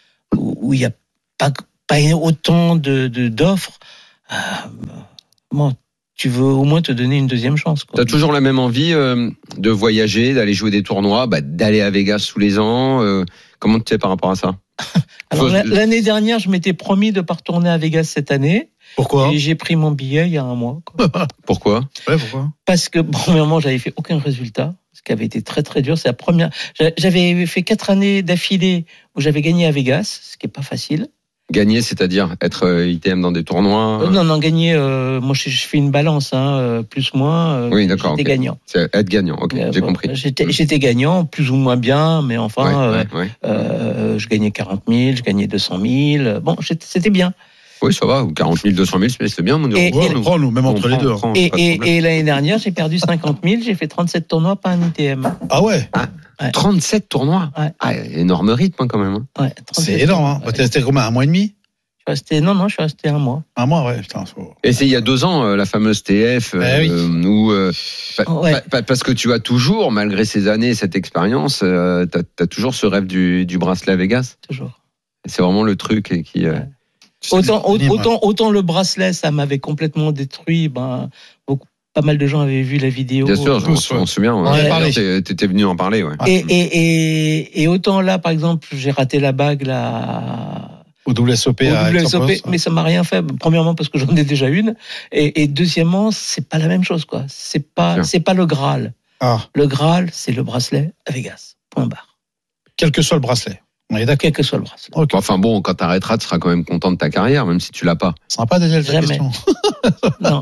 où il y a pas, pas autant de, de, d'offres, euh, bon, tu veux au moins te donner une deuxième chance, quoi. T'as toujours la même envie euh, de voyager, d'aller jouer des tournois, bah, d'aller à Vegas tous les ans. Euh, comment tu sais par rapport à ça? Alors, l'année dernière, je m'étais promis de ne pas retourner à Vegas cette année. Pourquoi? Et j'ai pris mon billet il y a un mois. Quoi. Pourquoi? Ouais, pourquoi? Parce que, premièrement, j'avais fait aucun résultat, ce qui avait été très très dur. C'est la première. J'avais fait quatre années d'affilée où j'avais gagné à Vegas, ce qui est pas facile. Gagner, c'est-à-dire être I T M dans des tournois? euh, Non, non, gagner. Euh, moi, je, je fais une balance, hein, euh, plus moins. Euh, oui, d'accord. J'étais okay. gagnant. C'est être gagnant. Ok, euh, j'ai bon, compris. J'étais, j'étais gagnant, plus ou moins bien, mais enfin, ouais, euh, ouais, ouais. Euh, je gagnais quarante mille, je gagnais deux cent mille. Bon, c'était bien. Oui, ça va. quarante mille, deux cent mille, c'est bien, mon et, et, prends, nous, même entre prend, les deux. Prend, et, et, et l'année dernière, j'ai perdu cinquante mille, j'ai fait trente-sept tournois, pas un I T M. Ah ouais, ah, ouais. trente-sept tournois ouais. Ah, énorme rythme, hein, quand même. Hein. Ouais, c'est énorme. Hein. Ouais. T'es resté combien? Un mois et demi? Resté, non, non, je suis resté un mois. Un mois, ouais. Putain, faut... Et c'est il y a deux ans, euh, la fameuse T F, euh, eh oui. où, euh, ouais. pa, pa, parce que tu as toujours, malgré ces années, cette expérience, euh, tu as toujours ce rêve du, du bracelet à Vegas. Toujours. C'est vraiment le truc qui... Euh... Ouais. Autant, autant, autant, autant le bracelet, ça m'avait complètement détruit, ben, beaucoup, pas mal de gens avaient vu la vidéo. Bien sûr, je m'en souviens. Ouais. Tu étais venu en parler, ouais. Et, et, et, et autant là, par exemple, j'ai raté la bague, là... Au W S O P, Au W S O P, mais ça m'a rien fait. Premièrement parce que j'en ai déjà une, et, et deuxièmement c'est pas la même chose, quoi. C'est pas, c'est pas le Graal. Ah. Le Graal, c'est le bracelet à Vegas. Point barre. Quel que soit le bracelet. On est d'accord. Quel que soit le bracelet. Okay. Enfin bon, quand t'arrêteras, tu seras quand même content de ta carrière, même si tu l'as pas. Sympa, Daniel, ta question. Non.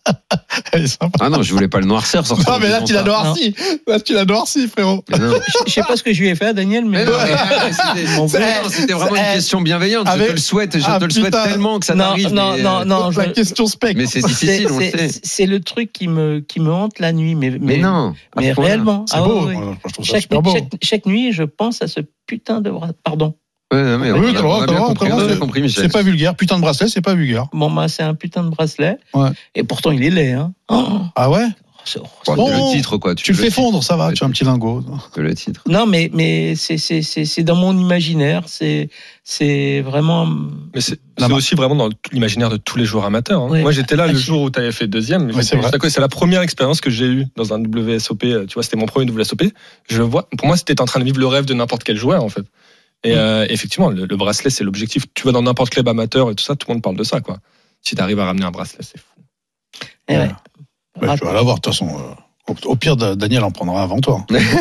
Elle est sympa. Ah non, je voulais pas le noircir. Non, mais là, tu l'as noirci. Là, tu l'as noirci, frérot. Je, je sais pas ce que je lui ai fait à Daniel, mais. mais non, c'était, c'était vraiment une question bienveillante. Avec... Je te le souhaite, je ah, te le souhaite putain. tellement que ça non, t'arrive. Non, mais... non, non, la je... question spectre. Mais c'est difficile, c'est, on c'est, le sait. C'est le truc qui me, qui me hante la nuit, mais. Mais, mais non. Mais réellement. C'est ah, beau. Oui. Moi, je trouve ça chaque, super beau. Chaque, chaque nuit, je pense à ce putain de bras. Pardon. Ouais, non, mais oui, on a bien compris, on a bien compris, Michel. C'est pas vulgaire, putain de bracelet, c'est pas vulgaire. Bon, bah, c'est un putain de bracelet. Ouais. Et pourtant, il est laid, hein. Oh. Ah ouais? C'est bon, le titre, quoi. Tu, tu le fais fondre, ça va, tu as un petit lingot. Le titre. Non, mais, mais c'est, c'est, c'est, c'est dans mon imaginaire, c'est, c'est vraiment. Mais c'est, c'est aussi vraiment dans l'imaginaire de tous les joueurs amateurs. Hein. Oui. Moi, j'étais là ah, le jour où tu avais fait deuxième. Ouais, c'est, vrai. C'est la première expérience que j'ai eue dans un W S O P. Tu vois, c'était mon premier W S O P. Je vois, pour moi, c'était en train de vivre le rêve de n'importe quel joueur, en fait. Et euh, effectivement, le, le bracelet, c'est l'objectif. Tu vas dans n'importe club amateur et tout ça, tout le monde parle de ça, quoi. Si tu arrives à ramener un bracelet, c'est fou. Et ouais. Ouais, tu vas l'avoir, de toute façon. Euh, au, au pire, Daniel en prendra avant toi.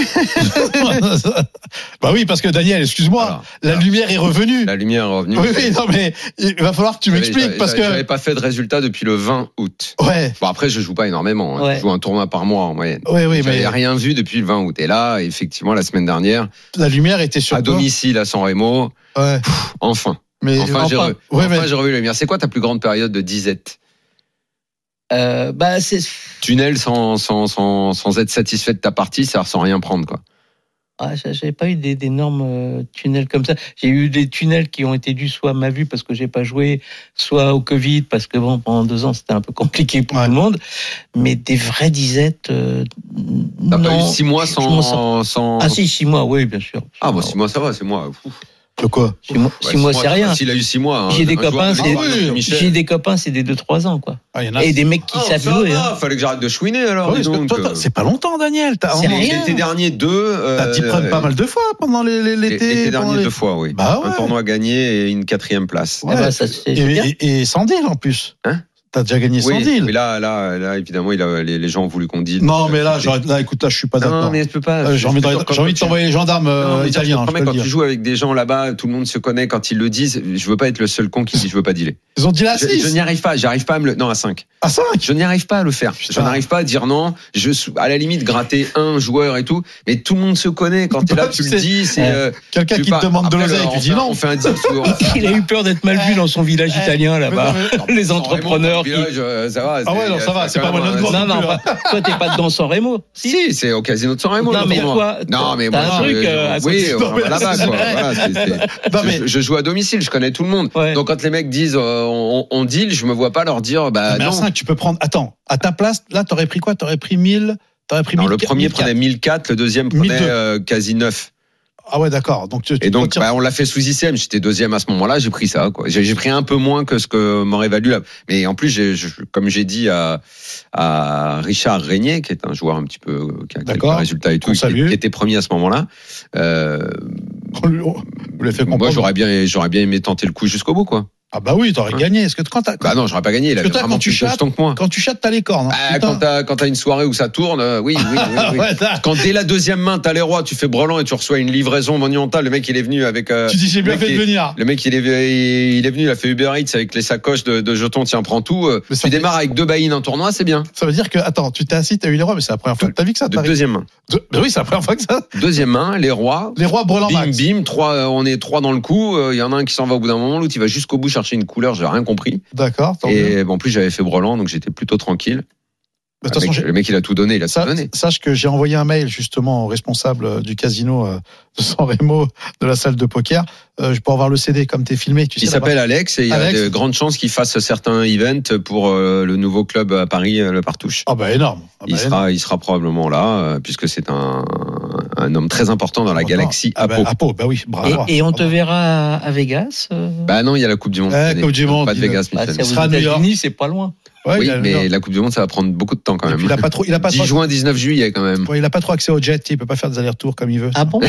Bah oui, parce que Daniel, excuse-moi, alors, la alors, lumière est revenue. La lumière est revenue. Oui, oui, non, mais il va falloir que tu m'expliques. J'avais, parce que j'avais pas fait de résultat depuis le vingt août. Ouais. Bon, après, je joue pas énormément. Hein. Ouais. Je joue un tournoi par mois en moyenne. Oui, oui, j'avais mais rien vu depuis le vingt août. Et là, effectivement, la semaine dernière. La lumière était sur à toi. domicile à San Remo. Ouais. Pff, enfin. Mais enfin, enfin, j'ai, re... ouais, enfin mais... j'ai revu la lumière. C'est quoi ta plus grande période de disette? Euh, bah, c'est... Tunnel sans, sans, sans, sans être satisfait de ta partie, ça sans rien prendre, quoi. Ah, j'avais pas eu des, d'énormes euh, tunnels comme ça. J'ai eu des tunnels qui ont été dus soit à ma vue parce que j'ai pas joué, soit au Covid parce que bon, pendant deux ans c'était un peu compliqué pour ouais. tout le monde. Mais des vraies disettes, euh, T'as non. pas eu six mois sans, sans... Ah si, six mois, oui, bien sûr. Ah bon, six mois ça va, c'est moi. Ouf. De quoi? Six mois, ouais, six mois, c'est rien. S'il a eu six mois. J'ai hein, des copains, c'est, ah, oui, j'ai des copains, c'est des deux, trois ans, quoi. Ah, y en a, et des mecs qui ah, savent jouer. Hein. Fallait que j'arrête de chouiner, alors. Oui, donc, toi, c'est pas longtemps, Daniel. T'as, c'est rien. L'été dernier, deux. Euh, T'as t'y pris pas mal de fois pendant les, les, l'été. L'été dernier, les... deux fois, oui. Bah ouais. Un tournoi gagné et une quatrième place. Ouais, bah, ça, c'est et, et, et sans deal, en plus. Hein? T'as déjà gagné oui, cent deals. Mais là, là, là, évidemment, il a, les, les gens ont voulu qu'on dise. Non, mais là, là, écoute, là, je suis pas d'accord. Non, mais je peux pas. Euh, j'ai envie de, j'ai envie de t'envoyer les gendarmes euh, italiens. Je quand tu joues avec des gens là-bas, tout le monde se connaît. Quand ils le disent, je veux pas être le seul con qui dit je veux pas dealer. Ils ont dit à six. Je, je n'y arrive pas. J'arrive pas à me le. Non, à cinq. À cinq. Je n'y arrive pas à le faire. Je n'arrive pas à dire non. Je à la limite gratter un joueur et tout. Mais tout le monde se connaît. Quand t'es là, tu le dis. C'est euh, quelqu'un qui te demande de l'oseille, tu dis non. On fait un deal. Il a eu peur d'être mal vu dans son village italien là-bas. Les entrepreneurs puis là, je- ça va. Ah ouais, non, ça va, c'est pas moi notre Non, non, enfin, toi, t'es pas dedans San Remo. Si, c'est au Casino de San Remo. Non, le mais tournoi. toi, non, mais t'as moi, un je- truc, je- euh, à oui, côté. on Non, mais va là-bas, c'est quoi. vrai. Voilà, c'est- c'est- Non, mais- je, je joue à domicile, je connais tout le monde. Donc quand les mecs disent euh, on, on deal, je me vois pas leur dire bah mais à non. cinq, tu peux prendre. Attends, à ta place, là, t'aurais pris quoi? T'aurais pris mille. T'aurais pris Non, mille le premier prenait mille quatre, le deuxième prenait mille deux. euh, quasi neuf. Ah ouais, d'accord. Donc, tu, tu Et donc, retires- bah, on l'a fait sous I C M. J'étais deuxième à ce moment-là. J'ai pris ça. Quoi. J'ai, j'ai pris un peu moins que ce que m'aurait valu là. Mais en plus, j'ai, je, comme j'ai dit à, à Richard Régnier, qui est un joueur un petit peu qui a quelques D'accord. résultats et tout, On qui, salue. qui était premier à ce moment-là. Euh, on lui- on lui a fait comprendre. moi, j'aurais bien, j'aurais bien aimé tenter le coup jusqu'au bout, quoi. Ah bah oui, t'aurais Hein. gagné. Est-ce que quand t'as, Bah non, j'aurais pas gagné. Il Parce avait que toi, vraiment quand tu plus de chattes- jetons que moi. quand tu chattes, t'as les cornes. hein. Ah, Putain. quand t'as, quand t'as une soirée où ça tourne, euh, oui, oui, oui, oui. Ouais, t'as- Quand dès la deuxième main, t'as les rois, tu fais brelan et tu reçois une livraison monumentale. Le mec, il est venu avec. euh, Tu dis, j'ai bien le mec, fait de il- venir. Le mec, il est, il est venu, il a fait Uber Eats avec les sacoches de, de jetons, tiens, prends tout. euh, Mais ça Tu fait- démarres avec deux baïnes en tournoi, c'est bien. Ça veut dire que, attends, tu t'es assis, t'as eu les rois, mais c'est la première fois que t'as vu que ça De t'arrive. deuxième main. De- Ben oui, c'est la première fois que ça. Deuxième main, les rois. Les rois brûlants Bim, max. bim, trois, euh, on est trois dans le coup. Il y en a un qui s'en va au bout d'un moment, l'autre il va jusqu'au bout chercher une couleur, j'ai rien compris. D'accord, tant mieux. Et bon, en plus, j'avais fait brelan, donc j'étais plutôt tranquille. De toute façon, Avec- j'ai- le mec, il a tout donné, il a Ça- tout donné. Sache que j'ai envoyé un mail justement au responsable euh, du casino euh, de San Remo, de la salle de poker. Euh, je peux avoir le C D comme t'es filmé. Tu Il sais, s'appelle là-bas. Alex et il y a Alex. de grandes chances qu'il fasse certains events pour euh, le nouveau club à Paris, euh, le Partouche. Ah bah énorme. Ah bah, il énorme. sera, il sera probablement là, euh, puisque c'est un, un homme très important dans la Important. galaxie Ah bah, Apo. Apo, bah oui, bravo. Et, et on te verra à, à Vegas. euh, Bah non, il y a la Coupe du Monde. Ouais, cette année. Coupe du Monde, Pas de dis-le. Vegas, bah, Michel. c'est sera à aux New York. États-Unis, c'est pas loin. Ouais, oui, il a- mais la Coupe du Monde, ça va prendre beaucoup de temps quand Et même. puis, il a pas trop, il a pas dix trop, juin, dix-neuf juillet quand même. ouais, il a pas trop accès au jet. Il peut pas faire des allers-retours comme il veut. Ah bon? Ouais.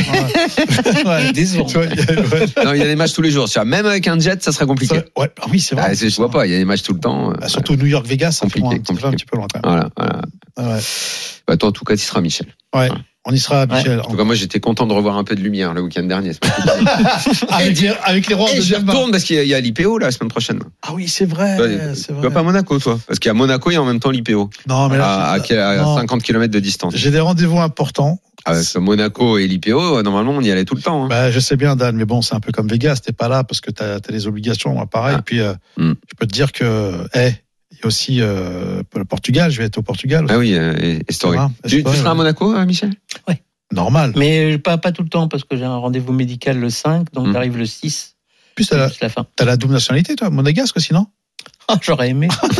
Ouais. Décevant. Tu vois, il y a- ouais. Non, il y a des matchs tous les jours. Tu vois, même avec un jet, ça serait compliqué. Ça- ouais. Ah oui, c'est vrai. Ah, c'est- je vois pas, il y a des matchs tout le temps. euh, Bah, surtout New York, Vegas, ça fait Compliqué, loin, ça fait compliqué. un petit peu loin quand même. Voilà, voilà. Ah ouais. Bah, toi, en tout cas, tu seras Michel. Ouais. On y sera, Michel. En tout cas, moi, j'étais content de revoir un peu de lumière le week-end dernier. c'est pas possible. avec, les, avec les rois en Et je deuxième main. retourne parce qu'il y a- il y a l'I P O là, la semaine prochaine. Ah oui, c'est vrai. Toi, c'est tu vrai. vas pas à Monaco, toi? Parce qu'il y a Monaco et en même temps l'I P O. Non, mais là, À, à, j'ai- à non. cinquante kilomètres de distance. J'ai des rendez-vous importants. Ah, parce que Monaco et l'I P O, normalement, on y allait tout le temps. Hein. Bah, je sais bien, Dan, mais bon, c'est un peu comme Vegas. T'es pas là parce que t'as as des obligations, moi, pareil. Ah. Et puis, euh, Mm. je peux te dire que, eh, il y a aussi euh, le Portugal. Je vais être au Portugal. Aussi. Ah oui, euh, et, et Story. Ça va, Tu, tu Story, seras à ouais. Monaco, euh, Michel? Normal. Mais pas, pas tout le temps parce que j'ai un rendez-vous médical le cinq, donc Mm. j'arrive le six. En plus, t'as la, Juste la fin. t'as la double nationalité, toi, monégasque aussi, non? Ah, j'aurais aimé. Tu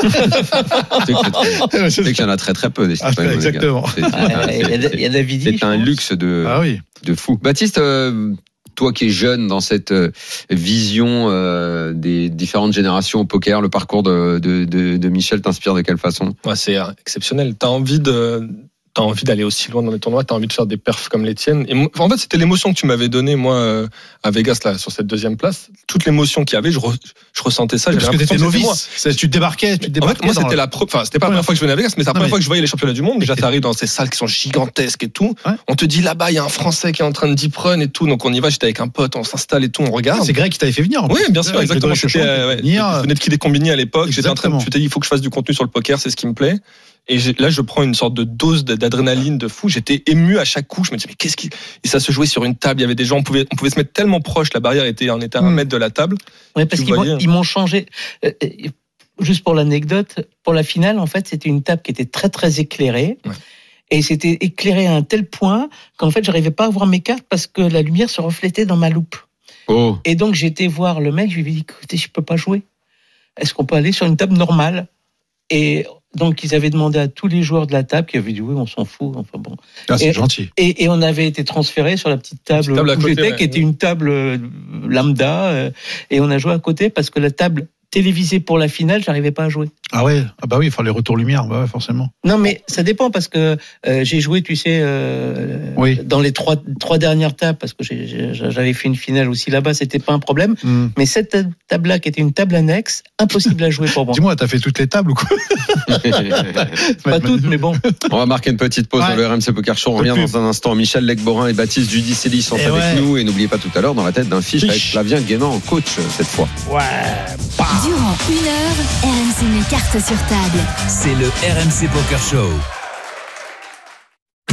sais que- tu sais qu'il y en a très très peu des Ah, citoyens monégasques. exactement. C'est- Ah, c'est- Il y a- c'est- il y a Davidi. C'est un luxe de, Ah oui. de fou. Baptiste, euh, toi qui es jeune dans cette euh, vision euh, des différentes générations au poker, le parcours de, de, de, de Michel t'inspire de quelle façon? Ouais, c'est euh, exceptionnel. T'as envie de, t'as envie d'aller aussi loin dans les tournois. T'as envie de faire des perfs comme les tiennes. Et moi- en fait, c'était l'émotion que tu m'avais donnée moi euh, à Vegas là sur cette deuxième place. Toute l'émotion qu'il y avait, je, re- je ressentais ça. Parce j'avais que t'étais l'impression que c'était moi. novice. C'est- Tu te débarquais, tu te En débarquais. fait, moi, dans c'était le- la pro... enfin, c'était pas la première fois que je venais à Vegas, mais c'est la Non, première mais- fois que je voyais les championnats du monde. Déjà, t'arrives dans ces salles qui sont gigantesques et tout. Ouais. On te dit là-bas, il y a un Français qui est en train de deep run et tout. Donc, on y va. J'étais avec un pote, on s'installe et tout, on regarde. C'est Greg qui t'avait fait venir. en Oui, plus. bien sûr, Ouais, exactement. Grégory C'était, Chouchon, euh, ouais, qui venir, je venais de Kidé Combini à l'époque. J'étais en train de, Exactement. je t'ai dit, il faut que je fasse du contenu sur le poker, c'est ce qui me plaît. Et j'ai- là, je prends une sorte de dose d'adrénaline de fou. J'étais ému à chaque coup. Je me disais, mais qu'est-ce qui, et ça se jouait sur une table. Il y avait des gens, on pouvait, on pouvait se mettre tellement proche. La barrière était, on était à un Mm. mètre de la table. Oui, parce Tu qu'ils m'ont- voyais. ils m'ont changé. Euh, euh, Juste pour l'anecdote, pour la finale, en fait, c'était une table qui était très très éclairée. Ouais. Et c'était éclairé à un tel point qu'en fait, j'arrivais pas à voir mes cartes parce que la lumière se reflétait dans ma loupe. Oh. Et donc, j'ai été voir le mec, je lui ai dit, écoutez, je peux pas jouer. Est-ce qu'on peut aller sur une table normale? Et donc, ils avaient demandé à tous les joueurs de la table qui avaient dit, oui, on s'en fout. Enfin bon. Ah, c'est Et- gentil. Et, et on avait été transféré sur la petite table, Petite table à où côté, j'étais, ouais. qui était une table euh, lambda. euh, et on a joué à côté parce que la table télévisée pour la finale, j'arrivais pas à jouer. Ah ouais. Ah bah oui, il faut les retours lumière. Bah ouais, forcément. Non, mais ça dépend parce que euh, j'ai joué, tu sais, euh, Oui. dans les trois, trois dernières tables parce que j'ai- j'ai- j'avais fait une finale aussi là-bas, c'était pas un problème. Hmm. Mais cette table-là, qui était une table annexe, impossible à jouer pour moi. Dis-moi, t'as fait toutes les tables ou quoi? Pas toutes, mais bon. On va marquer une petite pause Ouais. dans le R M C Poker Show. On revient dans un instant. Michel Lecborin et Baptiste Giudicelli sont Et avec ouais. nous. Et n'oubliez pas tout à l'heure, dans la tête d'un fiche avec Fiche. Flavien Guénan en coach euh, cette fois. Ouais. Durant une heure, R M C met cartes sur table. C'est le R M C Poker Show.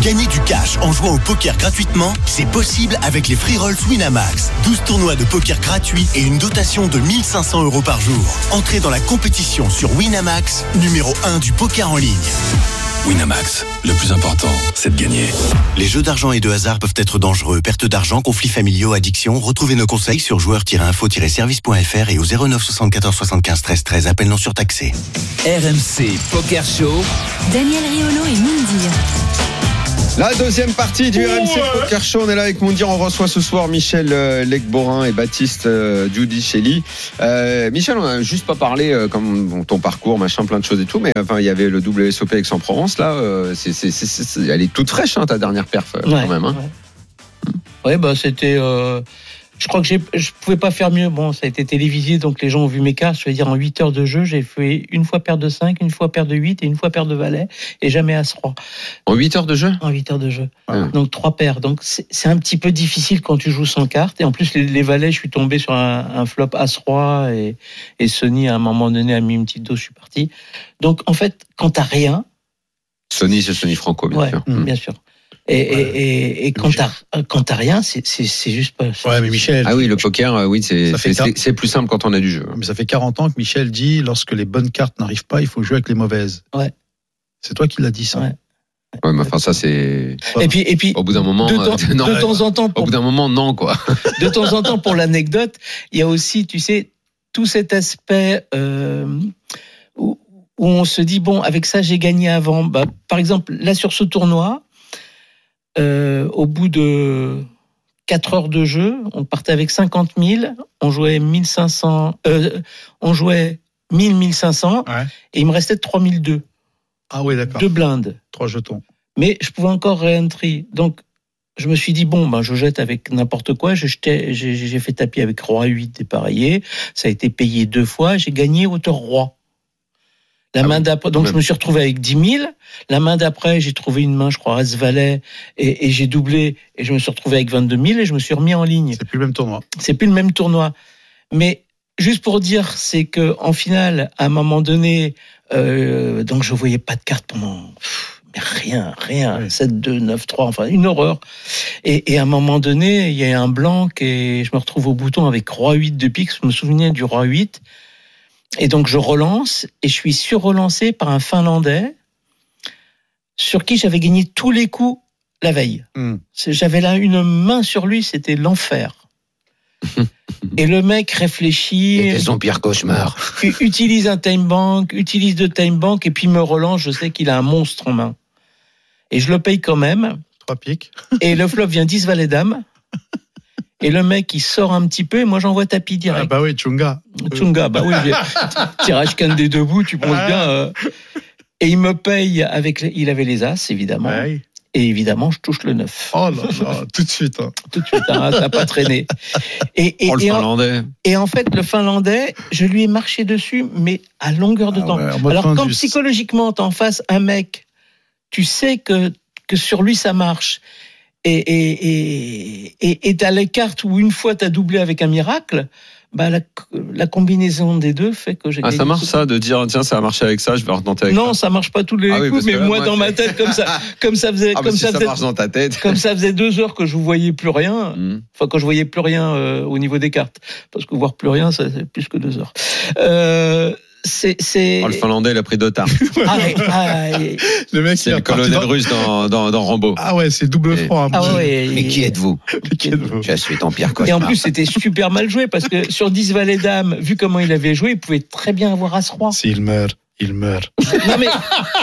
Gagner du cash en jouant au poker gratuitement, c'est possible avec les Free Rolls Winamax. douze tournois de poker gratuits et une dotation de mille cinq cents euros par jour. Entrez dans la compétition sur Winamax, numéro un du poker en ligne. Winamax, le plus important, c'est de gagner. Les jeux d'argent et de hasard peuvent être dangereux. Perte d'argent, conflits familiaux, addiction. Retrouvez nos conseils sur joueurs tiret info tiret service point f r et au zéro neuf soixante-quatorze soixante-quinze treize treize. Appel non surtaxé. R M C Poker Show. Daniel Riolo et Moundir. La deuxième partie du R M C Poker Show, on est là avec Moundir, on reçoit ce soir Michel euh, Lecborin et Baptiste euh, Giudicelli. Euh, Michel, on n'a juste pas parlé euh, comme bon, ton parcours, machin, plein de choses et tout, mais enfin il y avait le W S O P Aix-en-Provence là, euh, c'est, c'est, c'est, c'est, elle est toute fraîche hein, ta dernière perf euh, ouais, quand même. Hein. Ouais. ouais, bah c'était. Euh, je crois que j'ai, je pouvais pas faire mieux. Bon, ça a été télévisé, donc les gens ont vu mes cartes. Je veux dire, en huit heures de jeu, j'ai fait une fois paire de cinq, une fois paire de huit et une fois paire de valet, et jamais as-roi. En huit heures de jeu En huit heures de jeu. Ouais. Donc trois paires. Donc c'est, c'est un petit peu difficile quand tu joues sans carte. Et en plus, les, les valets, je suis tombé sur un, un flop as-roi et, et Sony, à un moment donné, a mis une petite dose, je suis parti. Donc en fait, quand t'as rien. Sony, c'est Sony Franco, bien ouais, sûr. Mmh. Bien sûr. Et, ouais. et, et, et quand, t'as, quand t'as rien, c'est, c'est, c'est juste pas. C'est ouais, mais Michel. Ah oui, le poker, oui, c'est, c'est, c'est, c'est plus simple quand on a du jeu. Mais ça fait quarante ans que Michel dit lorsque les bonnes cartes n'arrivent pas, il faut jouer avec les mauvaises. Ouais. C'est toi qui l'as dit, ça. Ouais. Ouais, mais enfin, ça, c'est. Et puis, et puis. Au bout d'un moment. De temps, euh, non, de temps en temps. Pour... Au bout d'un moment, non, quoi. De temps en temps, pour l'anecdote, il y a aussi, tu sais, tout cet aspect, euh, où, où on se dit, bon, avec ça, j'ai gagné avant. Bah, par exemple, là, sur ce tournoi, Euh, au bout de quatre heures de jeu, on partait avec cinquante mille, on jouait mille cinq cents, euh, on jouait mille, mille cinq cents, ouais. Et il me restait trois mille deux. Ah oui, d'accord. Deux blindes. Trois jetons. Mais je pouvais encore réentrer. Donc, je me suis dit, bon, ben, je jette avec n'importe quoi. Je jetais, j'ai, j'ai fait tapis avec roi huit dépareillé. Ça a été payé deux fois. J'ai gagné hauteur roi. La ah main d'après, donc ouais. Je me suis retrouvé avec dix mille. La main d'après, j'ai trouvé une main, je crois, As-Valet, et, et j'ai doublé, et je me suis retrouvé avec vingt-deux mille, et je me suis remis en ligne. C'est plus le même tournoi. C'est plus le même tournoi. Mais, juste pour dire, c'est que, en finale, à un moment donné, euh, donc je voyais pas de carte pendant, pff, mais rien, rien. Ouais. sept, deux, neuf, trois, enfin, une horreur. Et, et à un moment donné, il y a un blanc, et je me retrouve au bouton avec roi huit de pique, je me souvenais du roi huit. Et donc, je relance, et je suis surrelancé par un Finlandais sur qui j'avais gagné tous les coups la veille. Mm. J'avais là une main sur lui, c'était l'enfer. Et le mec réfléchit. C'était son pire cauchemar. Utilise un time bank, utilise deux time bank, et puis me relance, je sais qu'il a un monstre en main. Et je le paye quand même. Trois piques. Et le flop vient dix valet dame. Et le mec, il sort un petit peu, et moi, j'envoie tapis direct. Ah bah oui, Chunga. Chunga, bah oui. Tirage canne des debout, tu penses bien. Euh... Et il me paye avec... Les... Il avait les as, évidemment. Ouais. Et évidemment, je touche le neuf. Oh là là, tout de suite. Hein. Tout de suite, hein, ça n'a pas traîné. Et, et, oh, le et Finlandais. En... Et en fait, le Finlandais, je lui ai marché dessus, mais à longueur de ah temps. Ouais, alors, quand psychologiquement, t'es en face un mec, tu sais que, que sur lui, ça marche. Et, et, et, et t'as les cartes où une fois t'as doublé avec un miracle, bah la, la combinaison des deux fait que j'ai ah, gagné. Ça marche ça, de dire tiens ça a marché avec ça, je vais retenter avec non, ça. Non, ça. ça marche pas tous les ah, coups, oui, mais moi, moi dans ma tête comme ça, comme ça faisait, ah, comme si ça, ça faisait, marche dans ta tête. Comme ça faisait deux heures que je voyais plus rien. Mm. Enfin, quand je voyais plus rien euh, au niveau des cartes, parce que voir plus rien, ça c'est plus que deux heures. Euh, C'est, c'est... Oh, le Finlandais, il a pris d'otard. Ah, ouais, ah, ouais. Le mec, c'est le colonel dans... russe dans, dans, dans Rambo. Ah ouais, c'est double franc. Ah ouais, mais qui êtes-vous? Qui êtes-vous? Je suis ton pire cauchemar. Et en plus, c'était super mal joué parce que sur dix valets dames, vu comment il avait joué, il pouvait très bien avoir as-roi. S'il meurt, il meurt. Non mais.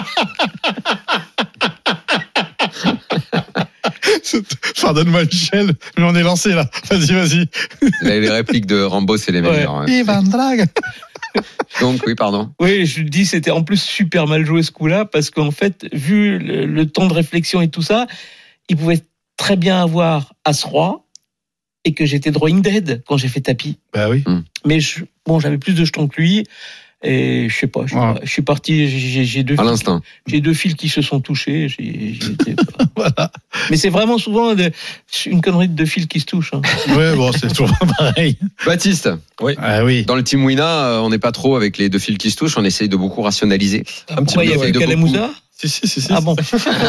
Pardonne-moi, Michel, mais on est lancé là. Vas-y, vas-y. Les répliques de Rambo, c'est les meilleures. Ouais. Ivan Drague. Donc, oui, pardon. Oui, je dis, c'était en plus super mal joué ce coup-là, parce qu'en fait, vu le, le temps de réflexion et tout ça, il pouvait très bien avoir as-roi, et que j'étais drawing dead quand j'ai fait tapis. Bah oui. Hum. Mais je, bon, j'avais plus de jetons que lui, et je sais pas, je, ouais. je suis parti, j'ai, j'ai deux à fils, l'instinct. J'ai deux fils qui se sont touchés. J'ai, j'ai été, voilà. Mais c'est vraiment souvent de, une connerie de deux fils qui se touchent. Hein. Ouais, bon, c'est toujours pareil. Baptiste, oui. Ah, oui. Dans le team Wina, on n'est pas trop avec les deux fils qui se touchent. On essaye de beaucoup rationaliser. Un petit peu. Il y avait Kalamouza. Si, si, si, si. Ah bon.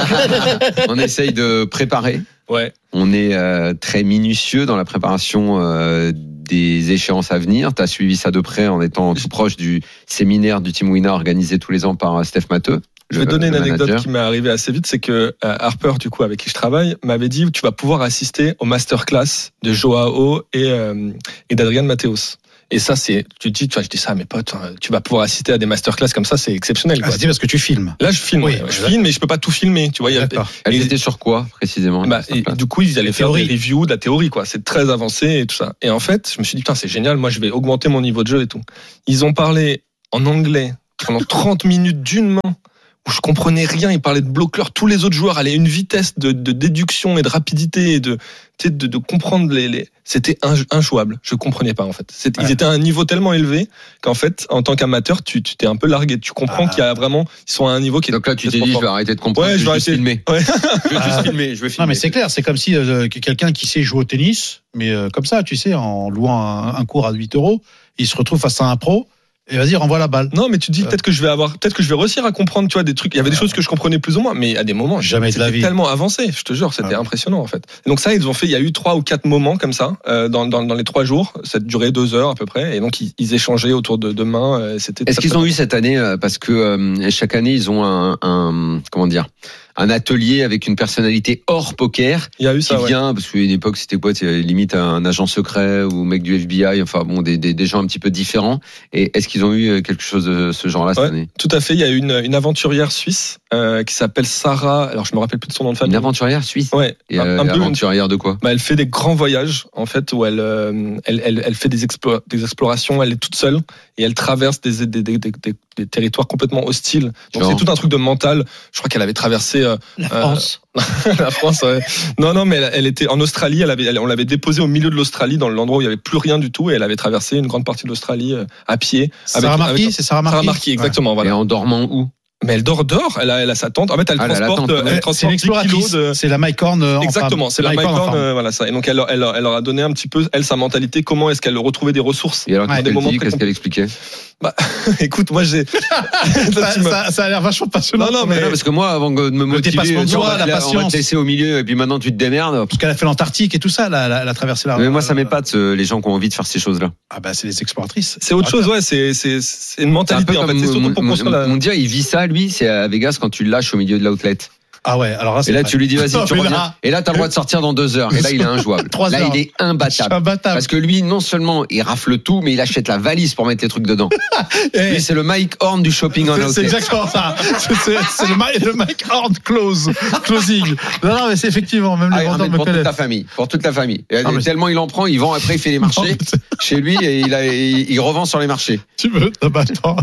On essaye de préparer. Ouais. On est euh, très minutieux dans la préparation euh, des échéances à venir. Tu as suivi ça de près en étant tout proche du séminaire du Team Winner organisé tous les ans par Steph Matteux. Je vais donner une anecdote qui m'est arrivée assez vite, c'est que euh, Harper, du coup, avec qui je travaille, m'avait dit tu vas pouvoir assister au masterclass de Joao et, euh, et d'Adrian Mateos. Et ça, c'est, tu te dis, tu vois, je dis ça à mes potes, tu vas pouvoir assister à des masterclass comme ça, c'est exceptionnel. Ah, c'est parce que tu filmes. Là, je filme, oui, ouais, je filme, mais je peux pas tout filmer, tu vois. Il y a, Elles étaient sur quoi, précisément? Bah, et, du coup, ils allaient faire des reviews de la théorie, quoi. C'est très avancé et tout ça. Et en fait, je me suis dit, putain, c'est génial, moi, je vais augmenter mon niveau de jeu et tout. Ils ont parlé en anglais pendant trente minutes d'une main, où je comprenais rien, ils parlaient de bloqueurs, tous les autres joueurs allaient à une vitesse de, de déduction et de rapidité et de, de, de, de comprendre les, les, c'était injouable. Je comprenais pas, en fait. C'est, ouais. Ils étaient à un niveau tellement élevé qu'en fait, en tant qu'amateur, tu, tu t'es un peu largué. Tu comprends ah. qu'il y a vraiment, ils sont à un niveau qui est. Donc là, tu t'es dit, je vais arrêter de comprendre. Ouais, je vais arrêter de filmer. Ouais. je vais ah. juste filmer. Je vais filmer. Non, mais c'est clair. C'est comme si euh, quelqu'un qui sait jouer au tennis, mais euh, comme ça, tu sais, en louant un, un cours à huit euros, il se retrouve face à un pro. Et vas-y, renvoie la balle. Non, mais tu dis peut-être que je vais avoir, peut-être que je vais réussir à comprendre, tu vois, des trucs. Il y avait des choses que je comprenais plus ou moins, mais à des moments, jamais de la vie. Tellement avancé, je te jure, c'était ah. impressionnant en fait. Et donc ça, ils ont fait, il y a eu trois ou quatre moments comme ça euh, dans, dans dans les trois jours. Ça durait deux heures à peu près, et donc ils, ils échangeaient autour de, de mains. Euh, c'était. Est-ce qu'ils ont eu cette année euh, parce que euh, chaque année ils ont un, un comment dire. un atelier avec une personnalité hors poker. Il y a eu ça, qui vient, ouais. Parce qu'à une époque, c'était quoi? C'est limite un agent secret ou mec du F B I. Enfin bon, des, des, des gens un petit peu différents. Et est-ce qu'ils ont eu quelque chose de ce genre-là cette ouais, année? Tout à fait. Il y a une, une aventurière suisse euh, qui s'appelle Sarah. Alors je me rappelle plus de son nom de famille. Une aventurière suisse. Ouais. Et un, euh, un peu aventurière de quoi? Bah, elle fait des grands voyages en fait où elle euh, elle, elle elle fait des, explo- des explorations. Elle est toute seule et elle traverse des des des, des, des, des territoires complètement hostiles. Donc genre. C'est tout un truc de mental. Je crois qu'elle avait traversé euh, la France. Euh, la France, ouais. Non, non, mais elle, elle était en Australie. Elle avait, elle, on l'avait déposée au milieu de l'Australie, dans l'endroit où il y avait plus rien du tout, et elle avait traversé une grande partie de l'Australie euh, à pied. Sarah Marquis, c'est Sarah Marquis. Sarah Marquis, exactement. Ouais. Voilà. Et en dormant où? Mais elle dort dehors, elle a, elle a sa tente. En fait, elle ah, transporte, elle, elle transporte dix kilos de. C'est la Mike Horn. Exactement, c'est la Mike Horn, euh, voilà ça. Et donc elle, elle, elle leur a donné un petit peu, elle, sa mentalité, comment est-ce qu'elle retrouvait des ressources. Et alors, ouais, des moments dit, qu'est-ce qu'elle expliquait? Bah, écoute, moi j'ai. ça, ça, ça a l'air vachement passionnant. Non, non, mais non, parce que moi, avant de me motiver, le droit, la patience, on va te laisser au milieu, et puis maintenant tu te démerdes. Parce qu'elle a fait l'Antarctique et tout ça, elle a, elle a traversé la. Mais moi, ça m'épate les gens qui ont envie de faire ces choses-là. Ah bah, c'est les exploratrices. C'est autre chose, ouais. C'est c'est c'est une mentalité en fait. C'est surtout pour construire la. Mon dieu, il vit ça, lui, c'est à Vegas quand tu le lâches au milieu de l'outlet. Ah ouais, alors là, c'est et là, vrai. Tu lui dis, vas-y, tu reviens. Là, et là, t'as le droit de sortir dans deux heures. Et là, il est injouable. Là, il est imbattable. imbattable. Parce que lui, non seulement, il rafle tout, mais il achète la valise pour mettre les trucs dedans. Et lui, c'est le Mike Horn du shopping en outlet. C'est exactement ça. C'est, c'est, c'est le, Mike, le Mike Horn close. Closing. Non, non, mais c'est effectivement, même les ah, vendeurs me pour connaissent. Pour toute la famille. Pour toute la famille. Et non, tellement c'est... il en prend, il vend, après, il fait les marchés non, chez lui et il, a, il, il revend sur les marchés. Tu veux? Ah bah, attends.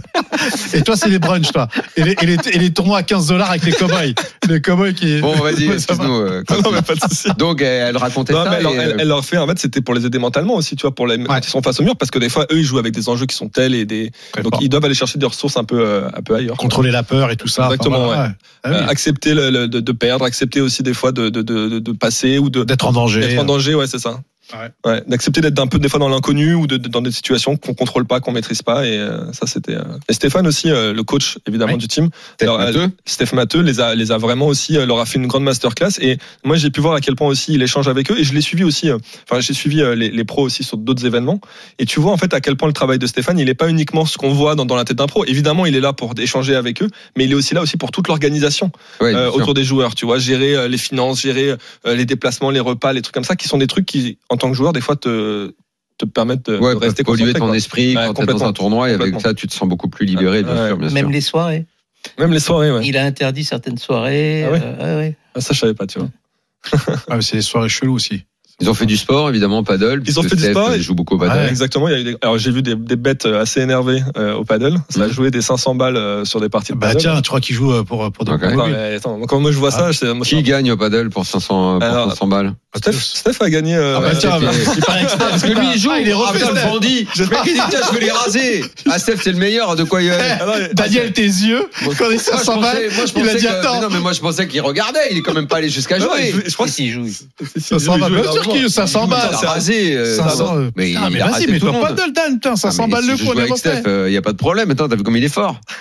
Et toi, c'est les brunchs, toi. Et les, et les, et les tournois à quinze dollars avec les cow-boys. Les cow-boys qui. Bon, vas-y, excuse-nous. Euh, non, mais pas de souci. Donc, elle racontait non, ça. Mais elle, et... elle, elle leur fait, en fait, c'était pour les aider mentalement aussi, tu vois, pour les ouais. Quand ils sont face au mur, parce que des fois, eux, ils jouent avec des enjeux qui sont tels et des. Très donc, fort. Ils doivent aller chercher des ressources un peu, euh, un peu ailleurs. Contrôler quoi. La peur et tout ça. Exactement, enfin, ouais. ouais. Ah, oui. euh, accepter le, le, de, de perdre, accepter aussi des fois de, de, de, de passer ou de. D'être en danger. D'être en danger, ouais, c'est ça. Ouais. Ouais, d'accepter d'être un peu des fois dans l'inconnu ou de, de, dans des situations qu'on contrôle pas, qu'on maîtrise pas, et euh, ça c'était. Euh... Et Stéphane aussi, euh, le coach évidemment oui. du team, Steph Matteux. Steph Matteux les a les a vraiment aussi euh, leur a fait une grande masterclass, et moi j'ai pu voir à quel point aussi il échange avec eux, et je l'ai suivi aussi. Enfin euh, j'ai suivi euh, les, les pros aussi sur d'autres événements, et tu vois en fait à quel point le travail de Stéphane, il est pas uniquement ce qu'on voit dans, dans la tête d'un pro. Évidemment il est là pour échanger avec eux, mais il est aussi là aussi pour toute l'organisation oui, euh, autour des joueurs. Tu vois, gérer euh, les finances, gérer euh, les déplacements, les repas, les trucs comme ça, qui sont des trucs qui en tant que joueur des fois te te permettre de, ouais, de rester concentré. Polluer ton esprit ouais, quand tu es dans un tournoi, et avec ça, tu te sens beaucoup plus libéré, bien ouais. sûr. Bien Même sûr. les soirées. Même les soirées, ouais. Il a interdit certaines soirées. Ah ouais. Euh, ouais. Ah, ça, je savais pas, tu vois. Ah, mais c'est des soirées cheloues aussi. Ils ont fait du sport, évidemment, paddle. Ils ont fait du sport. Ils jouent beaucoup au paddle. Ouais, exactement. Il y a eu des... Alors, j'ai vu des, des bêtes assez énervées euh, au paddle. Ça a joué des cinq cents balles euh, sur des parties de bah, paddle. Bah, tiens, tu crois qu'ils jouent pour, pour de okay. Non, mais attends, quand moi je vois ah. ça, je... moi, qui gagne au paddle pour cinq cents, pour Alors, cinq cents balles? Steph, Steph a gagné. Euh, ah bah tiens, bah, il paraît que parce que lui il joue, ah, il est refait. Ah, le bandit. Je me dis tiens, je vais les raser. Ah Steph, c'est le meilleur. De quoi il est Daniel, tes yeux quand il cinq cents balles, il a dit attends. Non mais moi je pensais qu'il regardait. Il est quand même pas allé jusqu'à jouer. Je crois qu'il joue. cinq cents balles. Bien sûr qu'il joue cinq cents balles. C'est rasé. cinq cents. Mais vas-y, mais toi pas de le Dan, putain, cinq cents balles le coup, on est refait. Il y a pas de problème. Attends, t'as vu comme il est fort.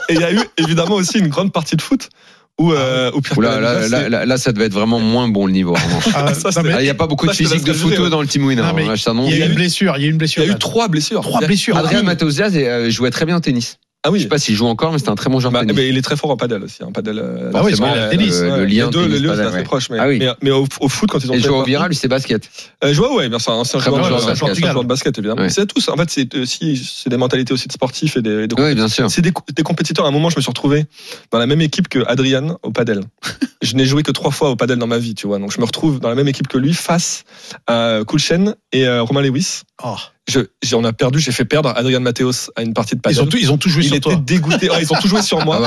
Et il y a eu évidemment aussi une grande partie de foot. Où, euh, où Pierre Oula, là, là, là, là, ça devait être vraiment moins bon le niveau. Ah, ça, il n'y a pas beaucoup de physique de footeux dans le Team Winner. Non, hein, je t'annonce. Il y a eu une blessure. Il y a eu une blessure. Il y a eu trois blessures. Trois blessures. Adrien Matheus Diaz euh, jouait très bien au tennis. Ah oui. Je sais pas s'il joue encore, mais c'était un très bon joueur bah, de tennis. Mais il est très fort en padel aussi. En padel. Euh, ah oui, c'est le tennis. Le, ouais, le lien. Les deux, tennis, le lien, c'est padel, assez ouais. proche. Mais, ah oui. mais, mais au, au foot, quand ils ont. Et fait joueur au partie- viral, lui, c'est basket. Euh, joueur, ouais, bien sûr. Un Très bon joueur, joueur de un basket. joueur de basket, évidemment. Ouais. C'est tous. En fait, c'est aussi c'est des mentalités aussi de sportifs et des. des Oui, bien sûr. C'est des, des compétiteurs. À un moment, je me suis retrouvé dans la même équipe que Adrian au padel. Je n'ai joué que trois fois au padel dans ma vie, tu vois. Donc, je me retrouve dans la même équipe que lui face à Kulchen et euh, Romain Lewis. Oh. Je, j'ai, on a perdu, j'ai fait perdre Adrien Matheus à une partie de padel. Ils ont tout, ils ont tout joué il sur était toi. dégoûté. Oh, ils ont tout joué sur moi.